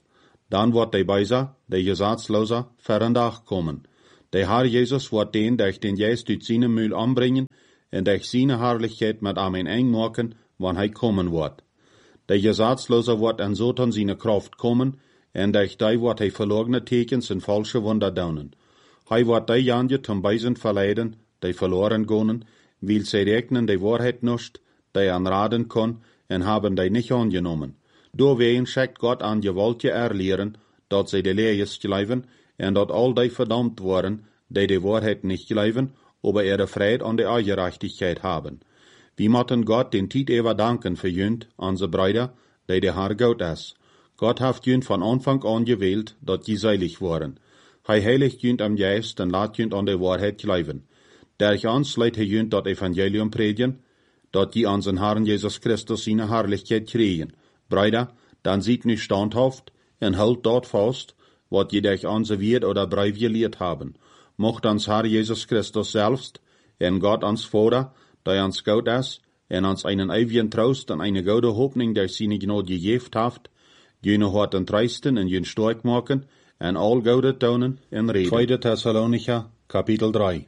Dan wordt de bijza, de gezatsloze, verandag komen. De Herr Jesus wordt den, der den Geist uit zijn muil aanbrengen, en der zijn herrlichkeit met am eng maken, wanneer hij komen wordt. De gezatsloze wordt en zo tot zijn kracht komen, en der die wordt hij verlogene tekens en falsche wunder doen. Hij wordt die janje zum Beisen verleiden, die verloren gonen, wil zij rekenen de waarheid nicht, die aanraden kon, en haben die nicht angenomen. Doorwegen schickt Gott an je woltje erleren, dat zij de lees geloven, en dat al die verdammt worden, die de waarheid nicht geloven, aber ihre Freude an der Gerechtigkeit haben. Wir mochten Gott den Tiet ever danken für jünd, onze Brüder, die der Herr Gott ist. Gott hat jünd von Anfang an gewählt, dat die seilig waren. Hij heiligt jünd am Geist en laat jünd an der Wahrheit geloven. Derch ans leidt hij jünd dat Evangelium predigen, dat die an zijn Herrn Jesus Christus seine Herrlichkeit kriegen. Brüder, dan ziet nu standhaft en houdt dort vast, wat je durch onze Wert oder Brief geleerd haben. Mocht ons Herr Jesus Christus selbst, en Gott ans Vater, der ans Gott ist, en ons einen ewigen Trost en eine gute Hoffnung durch seine Gnade gegeben haft, jene harten treisten en jene stark machen, en all gute tonen en reden. Tweede Thessalonicher, Kapitel drei.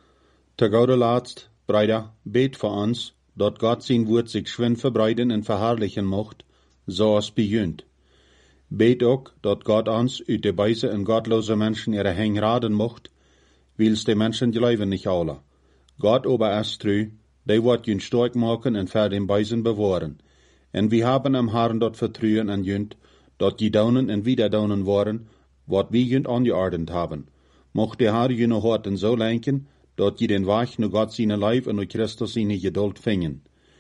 Te gode laatst, Brüder, bet für uns, dat Gott sein Wort sich schwind verbreiten en verherrlichen mocht, so als bejünt. Bet ook, dat Gott uns uit de Beise en gottlose Menschen ihre Heng raden mocht, wils de Menschen geloven nicht alle. Gott aber ist treu, die wird jünd stark machen en für den Beisen bewahren. En wir haben am Herrn dort vertrauen en jünd, dat die daunen en wieder daunen waren, wat wir jünd angeordnet haben. Mocht der Herr jüne Horten so lenken, dat die den Weg nur Gott seine Leib und nur Christus seine Geduld fingen.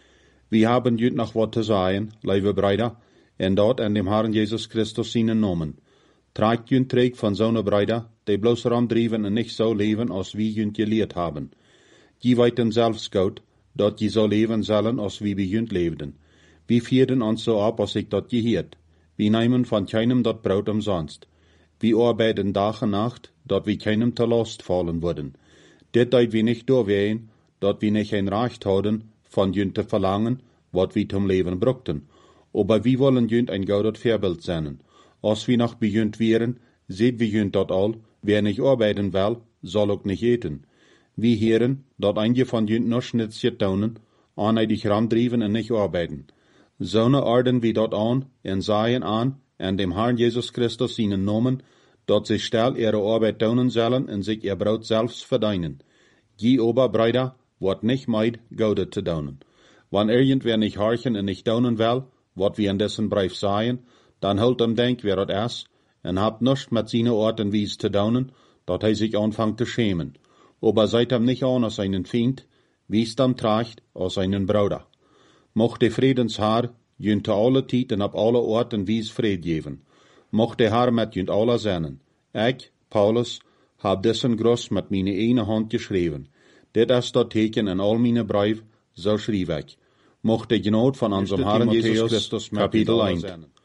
Wir haben jünd noch wat zu sagen, liebe Brüder, en dort an dem Herrn Jesus Christus seinen Namen. Tragt jünd träg von so ne Brüder, die bloß rumdriven und nicht so leben, als wir jünd gelehrt haben. Die weiten selbst Gott, dat die so leben sollen, als wie wir jünd lebten. Wir vierten uns so ab, als ich dat gehört. Wir nehmen von keinem dat Brot umsonst. Wir arbeiten Tag und Nacht, dat wir keinem zur Last fallen würden. Dit dat wir nicht durchwehen, dat wir nicht ein Recht haben, von jünd zu verlangen, wat wir zum Leben brauchten. Aber wir wollen jünd ein gutes Vorbild sein. Als wir noch bejünd wären, seht wir jünd dat all, wer nicht arbeiten will, soll auch nicht eten. Wir hören, dat einige von jünd noch schnitzje taunen, aneidig ramdriven und nicht arbeiten. So ne ordnen wir dat an, en sagen an, en dem Herrn Jesus Christus seinen Namen, dat sie still ihre Arbeit taunen sollen und sich ihr Brot selbst verdienen. Die Oberbrüder wird nicht meid, Gaude zu taunen. Wann irgendwer nicht horchen und nicht taunen will, wat wir in dessen Brief sagen, dann holt ihm denk, wer dat ist, en habt nichts mit seine Art und Wies zu taunen, dat hij sich anfangt zu schämen. Aber seid ihm nicht an als einen Feind, wiest ihm tracht als einen Bruder. Mocht der Friedensherr jünd te alle Tijd en op alle Orten wies Fried geben. Mocht der Herr mit jünd alle sein. Ich, Paulus, hab dessen Groß mit meine eine Hand geschrieben. Dit ist dat Teken in all meine Brief, so schrieb ich. Mocht der Gnade von unserem Herrn Jesus Christus mit Kapitel eins.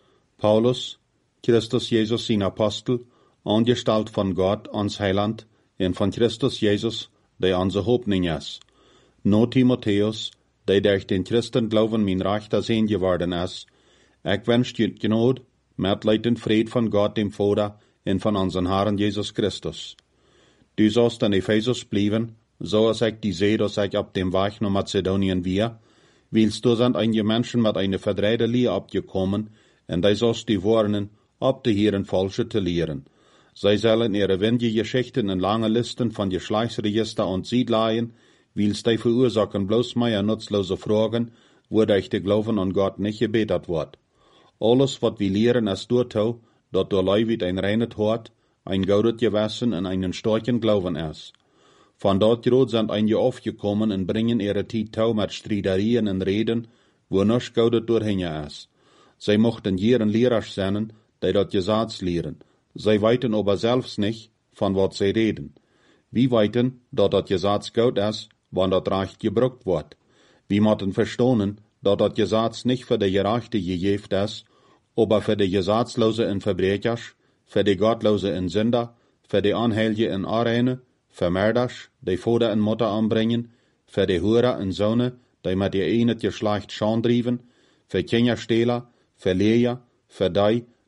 Paulus, Christus Jesus sein Apostel, angestellt von Gott ans Heiland, und von Christus Jesus, der unsere Hoffnung ist. No Timotheus, der durch den Christen Glauben mein Rechter sehen geworden ist. Ich wünsche dir Gnade, Mitleid und Fried von Gott dem Vater und von unserem Herrn Jesus Christus. Du sollst in Ephesus bleiben, so als ich die sehe, dass ich ab dem Weg nach Mazedonien wir, willst du sind einige Menschen mit einer verdrehte Lehre abgekommen, und die sollst du warnen, ab die Herren falsche zu lehren. Sie sollen ihre windige Geschichten in lange Listen von Geschlechtsregister und Siedleien, willst die verursachen bloß mehr nutzlose Fragen, wodurch der Glauben an Gott nicht gebetet wird. Alles, was wir lehren, ist dort, dat der Leibit ein reines Hort, ein gutes Gewissen und einen starken Glauben ist. Von dort rot sind einige aufgekommen und bringen ihre Zeit tau mit Streiterien und Reden, wo nichts Gutes durchhängen ist. Sie mochten jeden Lehrer sein, die dort Gesetz lehren. Sie weiten aber selbst nicht, von was sie reden. Wir weiten, dat das Gesetz gut ist, wann das Recht gebraucht wird. Wir mochten verstehen, dat das Gesetz nicht für die Gerechte gegeben ist, aber für die Gesetzlose und Verbrecher, für die Gottlose und Sünder, für die Anheilige und Arene, für Mörders, die Vater und Mutter anbringen, für die Hure und Söhne, die mit ihr eine Geschlecht Schand driven, für Kinderstehler, für Lehrer, für die,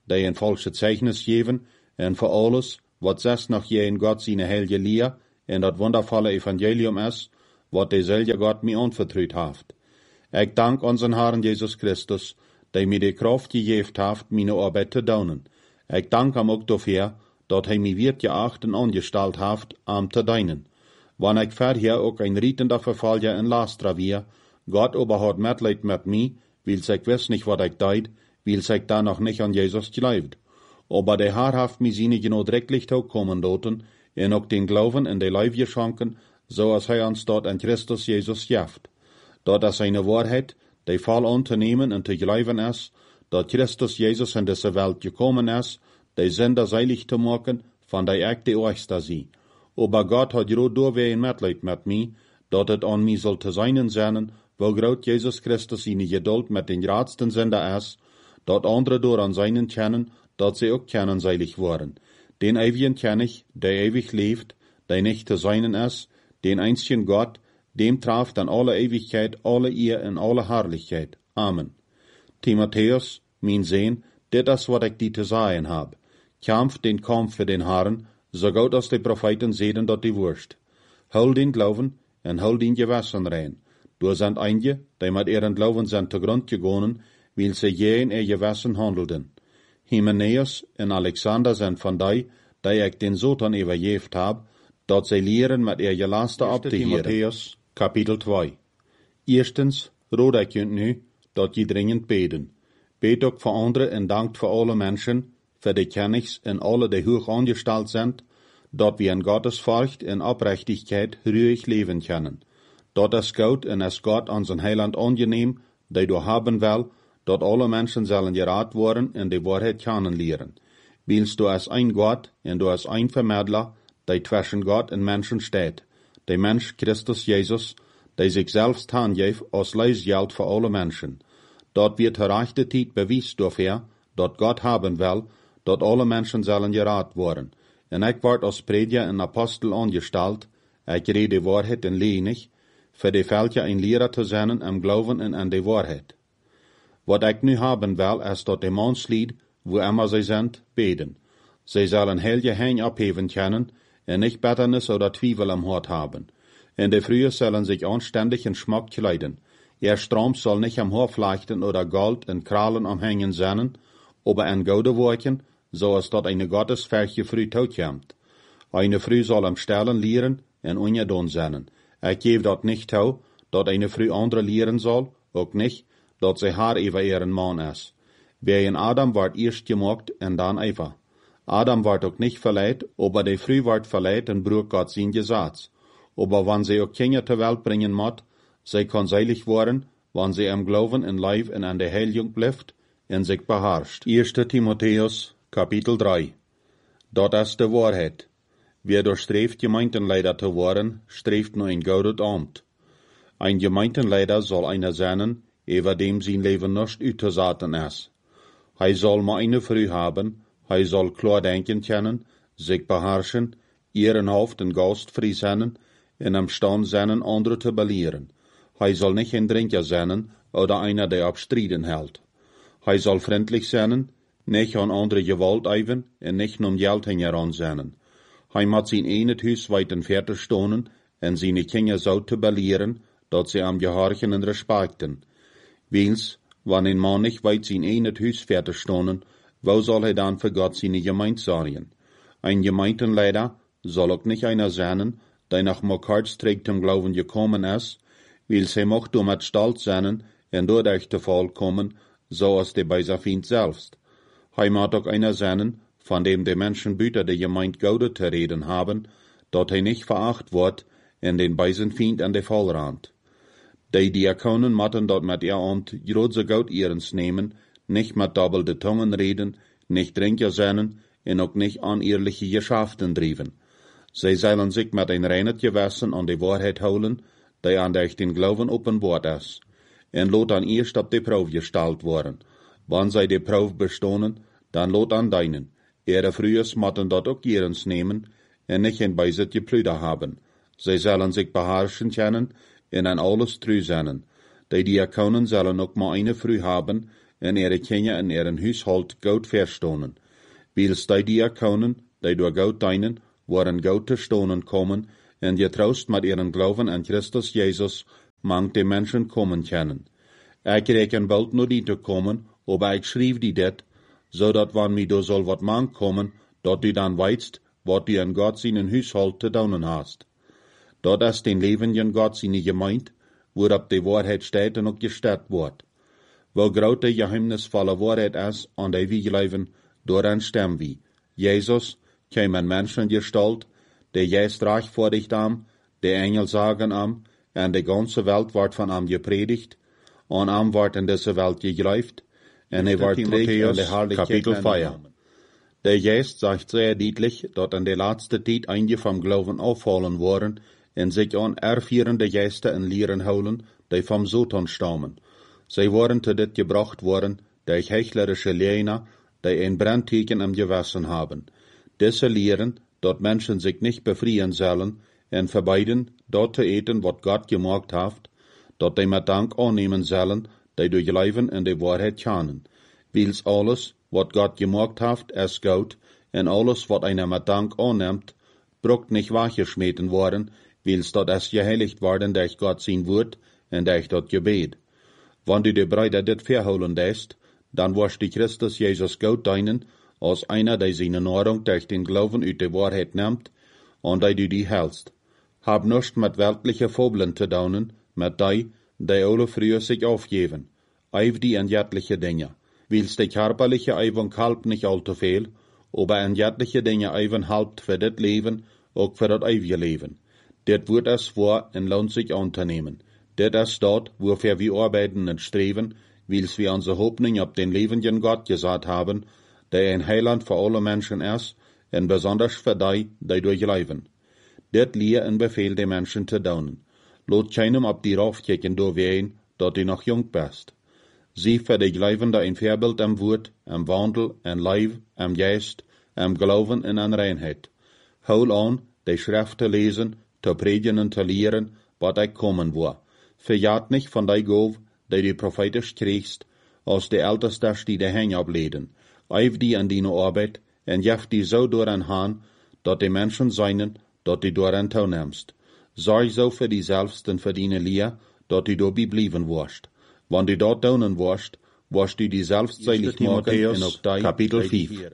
die een falsche Zeichnis geven, en voor alles, wat zes nog je in God zijn heilige leer, en dat wondervolle evangelium is, wat dezelfde God mij anvertrouwd heeft. Ik dank onze Herrn Jezus Christus, die mij de kracht gegeven heeft, mijn arbeid te doen. Ik dank hem ook dafür, dat hij mij weer geacht en angesteld heeft, om te dienen. Wanneer ik verder ook een rietender vervalger in Lastra weer, Gott aber hat Mitleid mit mij, weil ik wist nicht, wat ik deed, weil ik da noch nicht an Jesus geloofd. Aber der Herr heeft mij zijn genodrecklichkeit kommen doten, en ook den Glauben in de Leib geschonken, so als hij ons dort in Christus Jesus geeft. Dat is eine Wahrheit, die voll anzunehmen en te geloven is, dat Christus Jesus in deze Welt gekommen is, die Sünder seilig te maken, van die ik de oorste zie. Aber Gott hat groot doorwee Mitleid met mij, dat het aan mij zal te zijn zijn, wo groot Jezus Christus in geduld met den raadsten Sünder is, dat andere door aan zijnen kennen, dat ze ook kennen seilig worden. Den ewigen ken ich, der ewig leeft, der nicht zu seinen ist, den einzigen Gott, dem traf dann alle Ewigkeit, alle Ehr en alle Herrlichkeit. Amen. Timotheus, mein Sohn, dit is wat ik die te sagen hab. Kämpf den Kampf für den Herrn, so gut als die Propheten sehen dat die Wurst. Hol den Glauben en hol den Gewissen rein. Du sind einige, die mit ihren Glauben sind zu Grund gegangen, weil sie je in ihr Gewissen handelten. Hymenaeus en Alexander zijn van die, die ik den Satan übergeft hab, dat zij leren met ihr Gelaster ab te Timotheus, Kapitel twee. Eerstens, rood ik je nu, dat je dringend beten. Beet ook voor anderen en dankt voor alle mensen, voor de Kennigs en alle die hoog angesteld zijn, dat we in Gottesfurcht en Oprechtigkeit ruhig leven können. Dat is goed en is Gott onze Heiland angenehm, die du haben will, dat alle mensen zullen geraad worden en de waarheid kennenleren. Willst du als ein Gott en du als ein Vermittler, die zwischen Gott en Menschen steht, der Mensch Christus Jesus, der sich selbst aangeeft als Leisgeld für alle Menschen. Dat wird ter rechte tijd bewies dafür, dat Gott haben will, dat alle Menschen zullen geraad worden. En ik word als prediger en apostel angesteld, ik rede waarheid en lenig, für de welche ein Lehrer te zijn am Glauben en an de waarheid. Wat ik nu haben will, is dat de manslied, wo immer sie sind, beten. Sie sollen heilige Hände abheben können, en nicht Bitternis oder Zweifel am Hort haben. In de Frühe sollen sich anständig in Schmuck kleiden. Ihr Strom soll nicht am Haar flechten oder Gold en Kralen am Hängen sein, aber ein Goude Worken, so als dat eine Gottesfurchtige Früh toekomt. Eine Früh soll am Stellen lehren en ungedaan zijn. Ik geef dat nicht toe, dat eine Früh andere lehren soll, ook nicht, dat sie haar über ihren Mann is. Wer in Adam ward eerst gemaakt en dan Eva. Adam ward ook nicht verleiht, aber die Früh ward verleiht en brug Gott sein Gesetz. Aber wann sie auch Kinder zur Welt bringen mot, sie kann seilig worden, wann sie am Glauben in Leib en an der Heiligung bleibt en sich beherrscht. Eerste Timotheus, Kapitel drei. Dat is de Wahrheit. Wer durchstreeft Gemeindenleider te worden, streeft nur ein goudet Amt. Ein Gemeindenleider soll einer sein, über dem sein Leben nicht uitgezaten is. Hij soll maar eine Früh haben, hij soll klar denken können, sich beherrschen, ehrenhaft en gastfrei sein, en am Stand sein, andere te belehren. Hij soll nicht ein Trinker sein, oder einer, der abstriden hält. Hij soll freundlich sein, nicht an andere Gewalt eiven, en nicht um Geld heran sein. Hij moet zijn ene huis weit entfernt stonen, en seine Kinder so te belehren, dat sie am gehorchen en respekten. Wils, wann ein Mann nicht weit sein ene Huis fertig stonen, wo soll er dann für Gott seine Gemeinde sorgen? Ein Gemeindenleiter soll auch nicht einer sein, der nach Mokkards trägt zum Glauben gekommen ist, weil sie mocht damit stolz sein und dadurch der Fall kommen, so als der bei Feind selbst. Hij moet auch einer sein, von dem die Menschen büter der Gemeinde Gaude zu reden haben, dort er nicht veracht wird und den beisen Feind an der Fall rannt. Die Diakonen motten dort mit ihr Amt große Gaut ihrens nehmen, nicht mit doppelte Tungen reden, nicht Trinker sein und auch nicht unehrliche Geschäften driven. Sie sollen sich mit ein reines Gewissen an die Wahrheit holen, die an der den Glauben offenbart ist, und lot an erst auf die Probe gestellt worden. Wann sie die Probe bestohnen, dann lot an deinen. Ihre Frühes motten dort auch ihrens nehmen, und nicht in Beisit geplüder haben. Sie sollen sich beherrschen können, und an alles treu sein. Die Diakonen sollen auch mal eine Früh haben, en ihre Kinder in ihren Haushalt gut verstonen. Wils die die erkennen, die door Gott dienen, waren Gott te stonen kommen, en getroost met ihren Glauben an Christus Jesus, mang die Menschen kommen kennen. Ik reken bald nur die te kommen, aber ik schreef die dit, zodat wann mi do soll wat mang kommen, dat du dan weitst, wat du in Gott seinen Haushalt te doen hast. Dat is den levenden Gott seine Gemeinde, waarop die Wahrheit steht en ook gesteld wordt. Wel grote geheimnisvolle Wahrheit is, aan die we geloven, daaraan stemmen we. Jezus kwam in Menschengestalt, der jest rechtvaardig am, die Engel sagen am, en de ganze Welt wordt van am gepredigt, an am wordt in deze Welt geglaubt, en hij wordt terug in de Herrlichkeit genommen. Der Geist sagt sehr deutlich, dat in der laatste tijd einige vom Glauben aufholen worden, en sich an ervierende Geister en Lehren holen, die vom Satan stammen. Sie waren zu dit gebracht worden, durch heuchlerische Lehrer, die ein Brandteken im Gewissen haben. Diese lehren, dat Menschen sich nicht befreien sollen, en verbeiden, dort zu eten, wat Gott gemacht hat, dat die mit Dank annehmen sollen, die durch Glauben in die Wahrheit kennen. Wils alles, wat Gott gemacht hat, ist gut, en alles, wat einer mit Dank annimmt, brucht nicht weggeschmeten worden, wils dat es geheiligt worden durch Gott sein Wort en durch dat Gebet. Wenn du die Brüder dit verholen lässt, dann wirst du Christus Jesus Gott dienen, als einer, der seine Nahrung durch den Glauben uit die Wahrheit nimmt, und der du die hältst. Hab nichts mit weltliche Fabeln zu tun, mit die, die alle früher sich aufgeben. Eiv die in jettliche Dinge. Wils die körperliche Eivung halbt nicht allzu viel, aber in jettliche Dinge Eiven halbt für das Leben, auch für das ewige Leben. Dit wird es vor en lohnt sich anzunehmen. Dit is dort, wofür wir arbeiten und streben, wils wir unsere Hoffnung auf den lebenden Gott gesagt haben, der ein Heiland für alle Menschen ist, und besonders für die, die durchleben. Dit leer en Befehl den Menschen zu tun. Lot keinem ab die raufkicken do wehen, dort du noch jung bist. Sie für die Glaubende ein Vorbild am Wort, am Wandel, am Leib, am Geist, am Glauben und an Reinheit. Hol an, die Schrift zu lesen, zu predigen und zu lehren, was ich kommen war. Verjagt nicht von der Gabe, die du prophetisch kriegst, aus der Ältesten, die die Hänge ableden. Eiv die an deine Arbeit, en jef die so doran han, dat die Menschen seinen, dat du doran teilnimmst. Sorg so für die selbst und für deine Lehr, dat du dabei bleiben wirst. Wenn du dort tun wirst, wirst du die selbst seilig machen in auch die Kapitel fünf.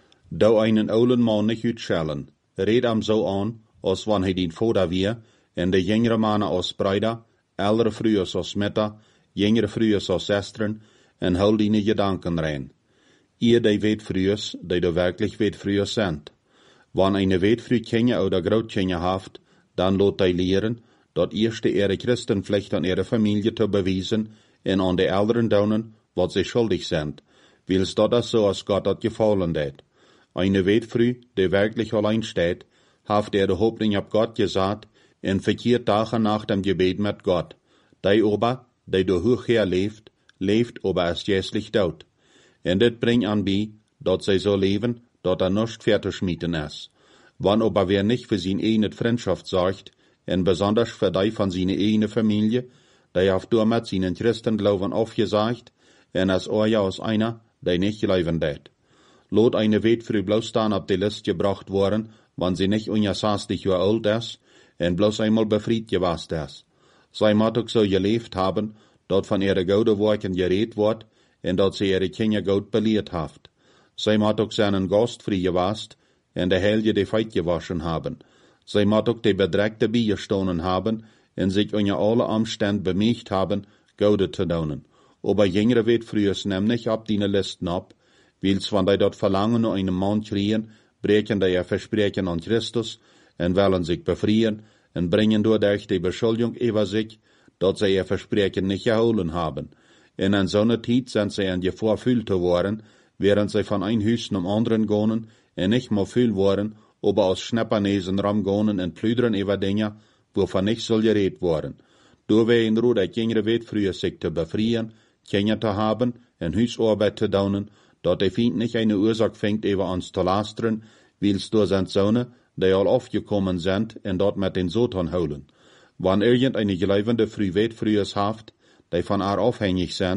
Da einen oulen Mann nicht utschellen, red am so an, als wann hij den Vater wir, en de jüngere Mannen als Brüder, ältere Frühers als Mütter, jüngere Frühers als Schwestern, en hol deine Gedanken rein. Ihr, die weet Frühers, die du wirklich weet Frühers sind. Wenn eine weet früh Kinder oder Großkinder haft, dann lot die lehren, dat erste ihre Christenpflicht an ihre Familie zu beweisen, en an die Älteren daunen, was sie schuldig sind, wils dat is so, als Gott dat gefallen hat. Eine weet früh, die wirklich allein steht, haft er die Hoffnung ab Gott gesagt, en verkehrt dagen nach dem Gebet mit Gott. Die aber, die du hochher lebt, lebt aber ist jässlich tot. En dit bringt an bei, dat sie so leben, dat er nicht fertig schmieden ist. Wann aber wer nicht für seine eigene Freundschaft sorgt, en besonders für die von seiner eigenen Familie, die auf damit seinen Christenglauben aufgesagt, en als euer aus einer, die nicht leben wird. Lot eine weet früh bloß dann ab die List gebracht worden, wann sie nicht ungesastig Jahre alt ist, en bloß einmal befried gewast ist. Sie muss auch so gelebt haben, dat von ihre gute Worken geredet wird, en dat sie ihre Kinder gut belehrt haft. Sie muss auch seinen Gast frei gewast, en der Helge die Feit gewaschen haben. Sie muss auch die Bedreckte beigestohlen haben, en sich unter alle Umstände bemüht haben, Gute zu tun. Aber jüngere wird frühers nämlich ab die Listen ab, wils wenn die dort verlangen nur einen Mann kriegen, brechen die ihr Versprechen an Christus, en wollen sich befreien, en bringen dadurch die Beschuldigung über sich, dat sie ihr Versprechen nicht erholen haben. In einer so einer Zeit sind sie in Gefahr fühl zu worden, während sie von ein Hüsten am anderen gehen, en nicht mehr fühl worden, aber aus Schneppernesen ramgehen und plüdern über Dinge, wovon nicht soll geredet worden. Du wär in Ruhe, der Kinder wird früher sich zu befreien, Kinder zu haben, en Hausarbeit zu tun, dat der Feind nicht eine Ursache fängt, über uns zu lastern, wils du sind Söhne, die all aufgekommen sind, und dort mit den Satan holen. Wann irgendeine Gläubende früh weit frühers haft, die von ihr aufhängig sind,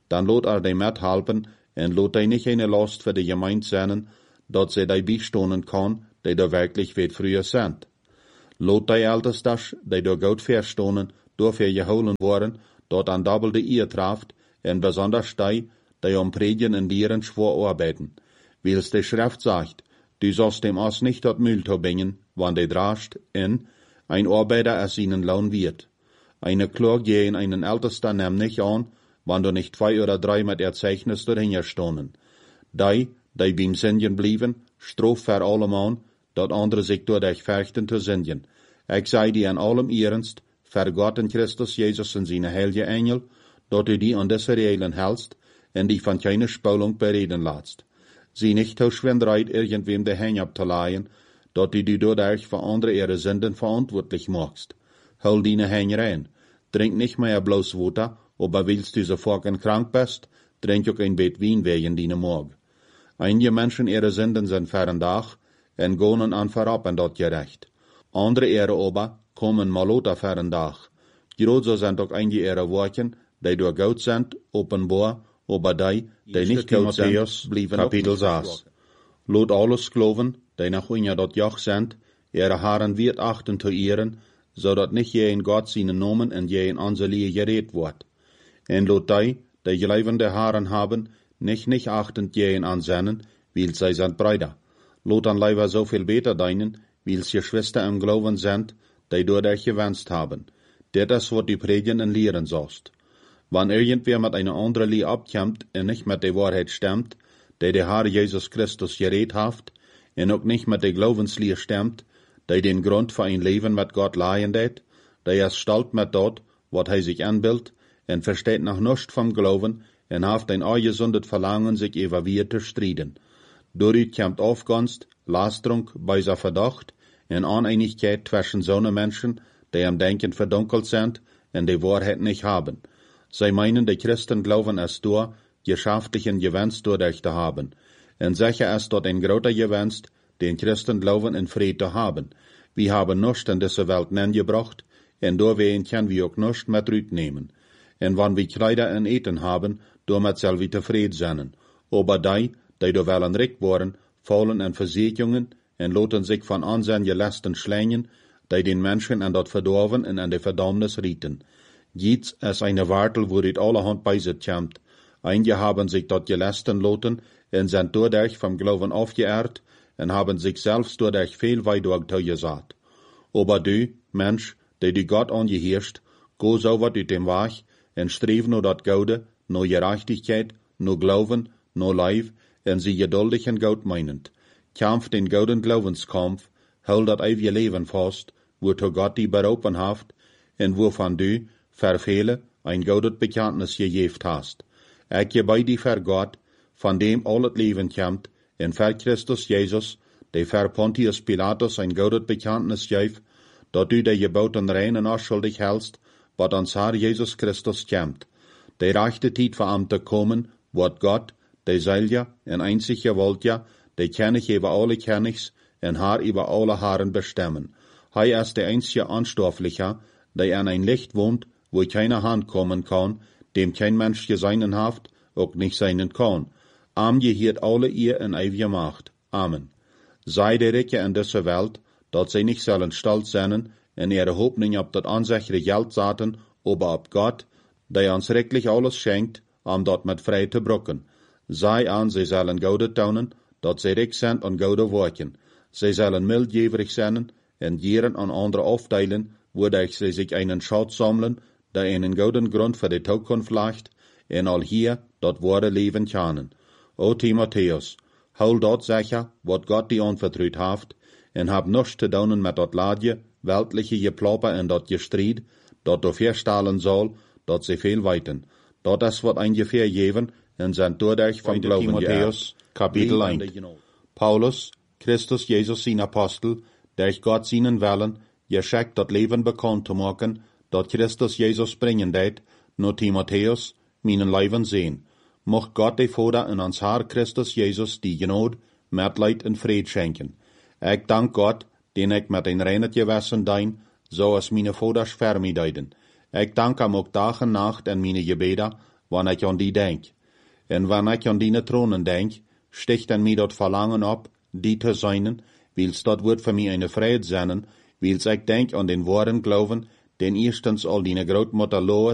dan lot er die met helpen en lot hij niet een last voor de gemeente zijn, dat ze die bijstonen kan, die er wirklich weet früher zijn. Lot die ältestas, die door goed verstonen, door voor geholen worden, dat aan dubbel de eer traft, en besonders die, die om predigen en dieren schwor arbeiten. Wils de Schrift sagt, du sollst dem Ass nicht dat Müll bringen, wann de drascht, en ein Arbeiter es ihnen Lohn wird. Eine Klug gehen einen Ältesten nehm nicht an, wann du nicht zwei oder drei mit Erzeichnis dahinter stonen. Die, die beim Singen blieben, strof für allemal, dat andere sich durch dich fürchten zu singen. Ich sei dir an allem ernst, für Gott und Christus Jesus und seine heilige Engel, dat du die an diese Regeln hältst, en die von keine Spulung bereden lässt. Sie nicht aus Schwindreit irgendwem de Hänge abzuleihen, dat du die dadurch für andere ihre Sünden verantwortlich machst. Hol deine Hänge rein. Trink nicht mehr bloß Wasser, aber willst du sofort krank bist, trink auch ein Bett Wein wegen deiner Morg. Einige Menschen ihre Sünden sind fern Dach, en gonen an vorab en dat gerecht. Andere ihre aber kommen malota fern Dach. Große sind auch einige ihre Worten, die durch Gott sind, offenbar, aber die, die nicht Gott sind, blieben Kapitel sechs. Lot alles geloven, die nach unja dat Joch sind, ihre Haaren wird achten zu ihren, zodat nicht je in Gott seinen Namen en je in onze Linie geredet wordt. En lot die, die geleivende Haaren haben, nicht nicht achtend je in ansennen, weil sie sind Brüder. Lot an leider so viel beter deinen, weil sie Schwester im Glauben sind, die dadurch gewünscht haben. Das ist, was die predigen und lehren sollst. Wann irgendwer mit einer anderen Lie abkommt und nicht mit der Wahrheit stimmt, die der Herr Jesus Christus geredet hat, und auch nicht mit der Glaubenslie stimmt, die den Grund für ein Leben mit Gott leihen det, die ist stolz mit dort, was er sich anbildet, und versteht noch nichts vom Glauben, und haft ein ungesundes Verlangen, sich über wir zu striden. Dadurch kommt Aufgunst, Lasterung, böser Verdacht, und Uneinigkeit zwischen so Menschen, die am Denken verdunkelt sind und die Wahrheit nicht haben. Sie meinen, die Christen glauben es durch, geschaftlichen Gewinst dadurch zu haben. Und sicher ist dort ein großer Gewinst, den Christen glauben in Frieden zu haben. Wir haben nichts in dieser Welt gebracht, und deswegen können wir auch nichts mit rübernehmen. Und wenn wir Kleider und Eten haben, damit soll wir zufrieden sein. Aber die, die da wollen recht worden, fallen in Versicherungen und lassen sich von Ansehen Lasten schlängen, die den Menschen an dort verdorben und an die Verdammnis rieten. Jetzt ist eine Wartel, wo dit allerhand bei sich kommt. Einige haben sich dort gelasten lassen und sind dadurch vom Glauben aufgeehrt und haben sich selbst dadurch viel weiter gesagt. Aber du, Mensch, der die Gott angehirrscht, go so wat ut dem Weg und streben nur dat Gaude, nur Gerechtigkeit, nur Glauben, nur Leib, und sie geduldig und Gott meinend. Kämpf den gauden Glaubenskampf, hol dat ewige Leben fast, wozu Gott die berufen haft, und wovon du, für viele, ein gaudet Bekenntnis gegeben hast. Ich gebe die für Gott, von dem alles Leben kommt, und für Christus Jesus, der für Pontius Pilatus ein gaudet Bekenntnis gibt, dat du der gebauten reinen unschuldig hältst, wat ans Herr Jesus Christus kommt. Der rechte Zeit für ihm zu kommen, wird Gott, der Selja und einzige Woltja, der König über alle Königs und Herr über alle Herren bestimmen. Er ist der einzige Anstoffliche, der an ein Licht wohnt, wo keine Hand kommen kann, dem kein Mensch geseinen haft, auch nicht seinen kann. Am gehört alle ihr in ewiger Macht. Amen. Sei der Ricke in dieser Welt, dat sie nicht sollen stolz sein, in ihre Hoffnung auf das ansichere Geld saten, aber auf Gott, der uns rechtlich alles schenkt, um dort mit frei zu brücken. Sei an, sie sollen Gaude taunen, dat sie reich sind und Gaude worken. Sie sollen mildjäverig sein, und jeren an andere aufteilen, wodurch sie sich einen Schatz sammeln, der einen guten Grund für die Zukunft legt, und all hier dort wahre Leben können. O Timotheus, hol dort sicher, wat Gott die anvertraut haft, und hab nichts zu tun mit dort Ladje, weltliche Geplapper und dort Gestried, dort du feststellen soll, dort sie viel weiten. Dort ist wat ungefähr geben, und sind dadurch vom Glauben Timotheus, Kapitel eins. Paulus, Christus Jesus sein Apostel, durch Gott seinen Willen, geschickt dat Leben bekannt zu machen, dat Christus Jesus bringen det, nur Timotheus, meinen Leben sehen. Mocht Gott die Vater in uns Herr Christus Jesus die Gnade, Mitleid und Fried schenken. Ich dank Gott, den ich mit ein reines Gewissen dein, so als meine Vaters Vermiedeiden. Ich danke ihm auch Tag und Nacht in meine Gebete, wanneer ik aan die denk. En wanneer ik aan die tronen denk, sticht an mij dat verlangen op, die te zijn, wils dat wordt voor mij een vrede zijn, wils ik denk aan den woorden geloven, den eerstens al die grootmoeder Lois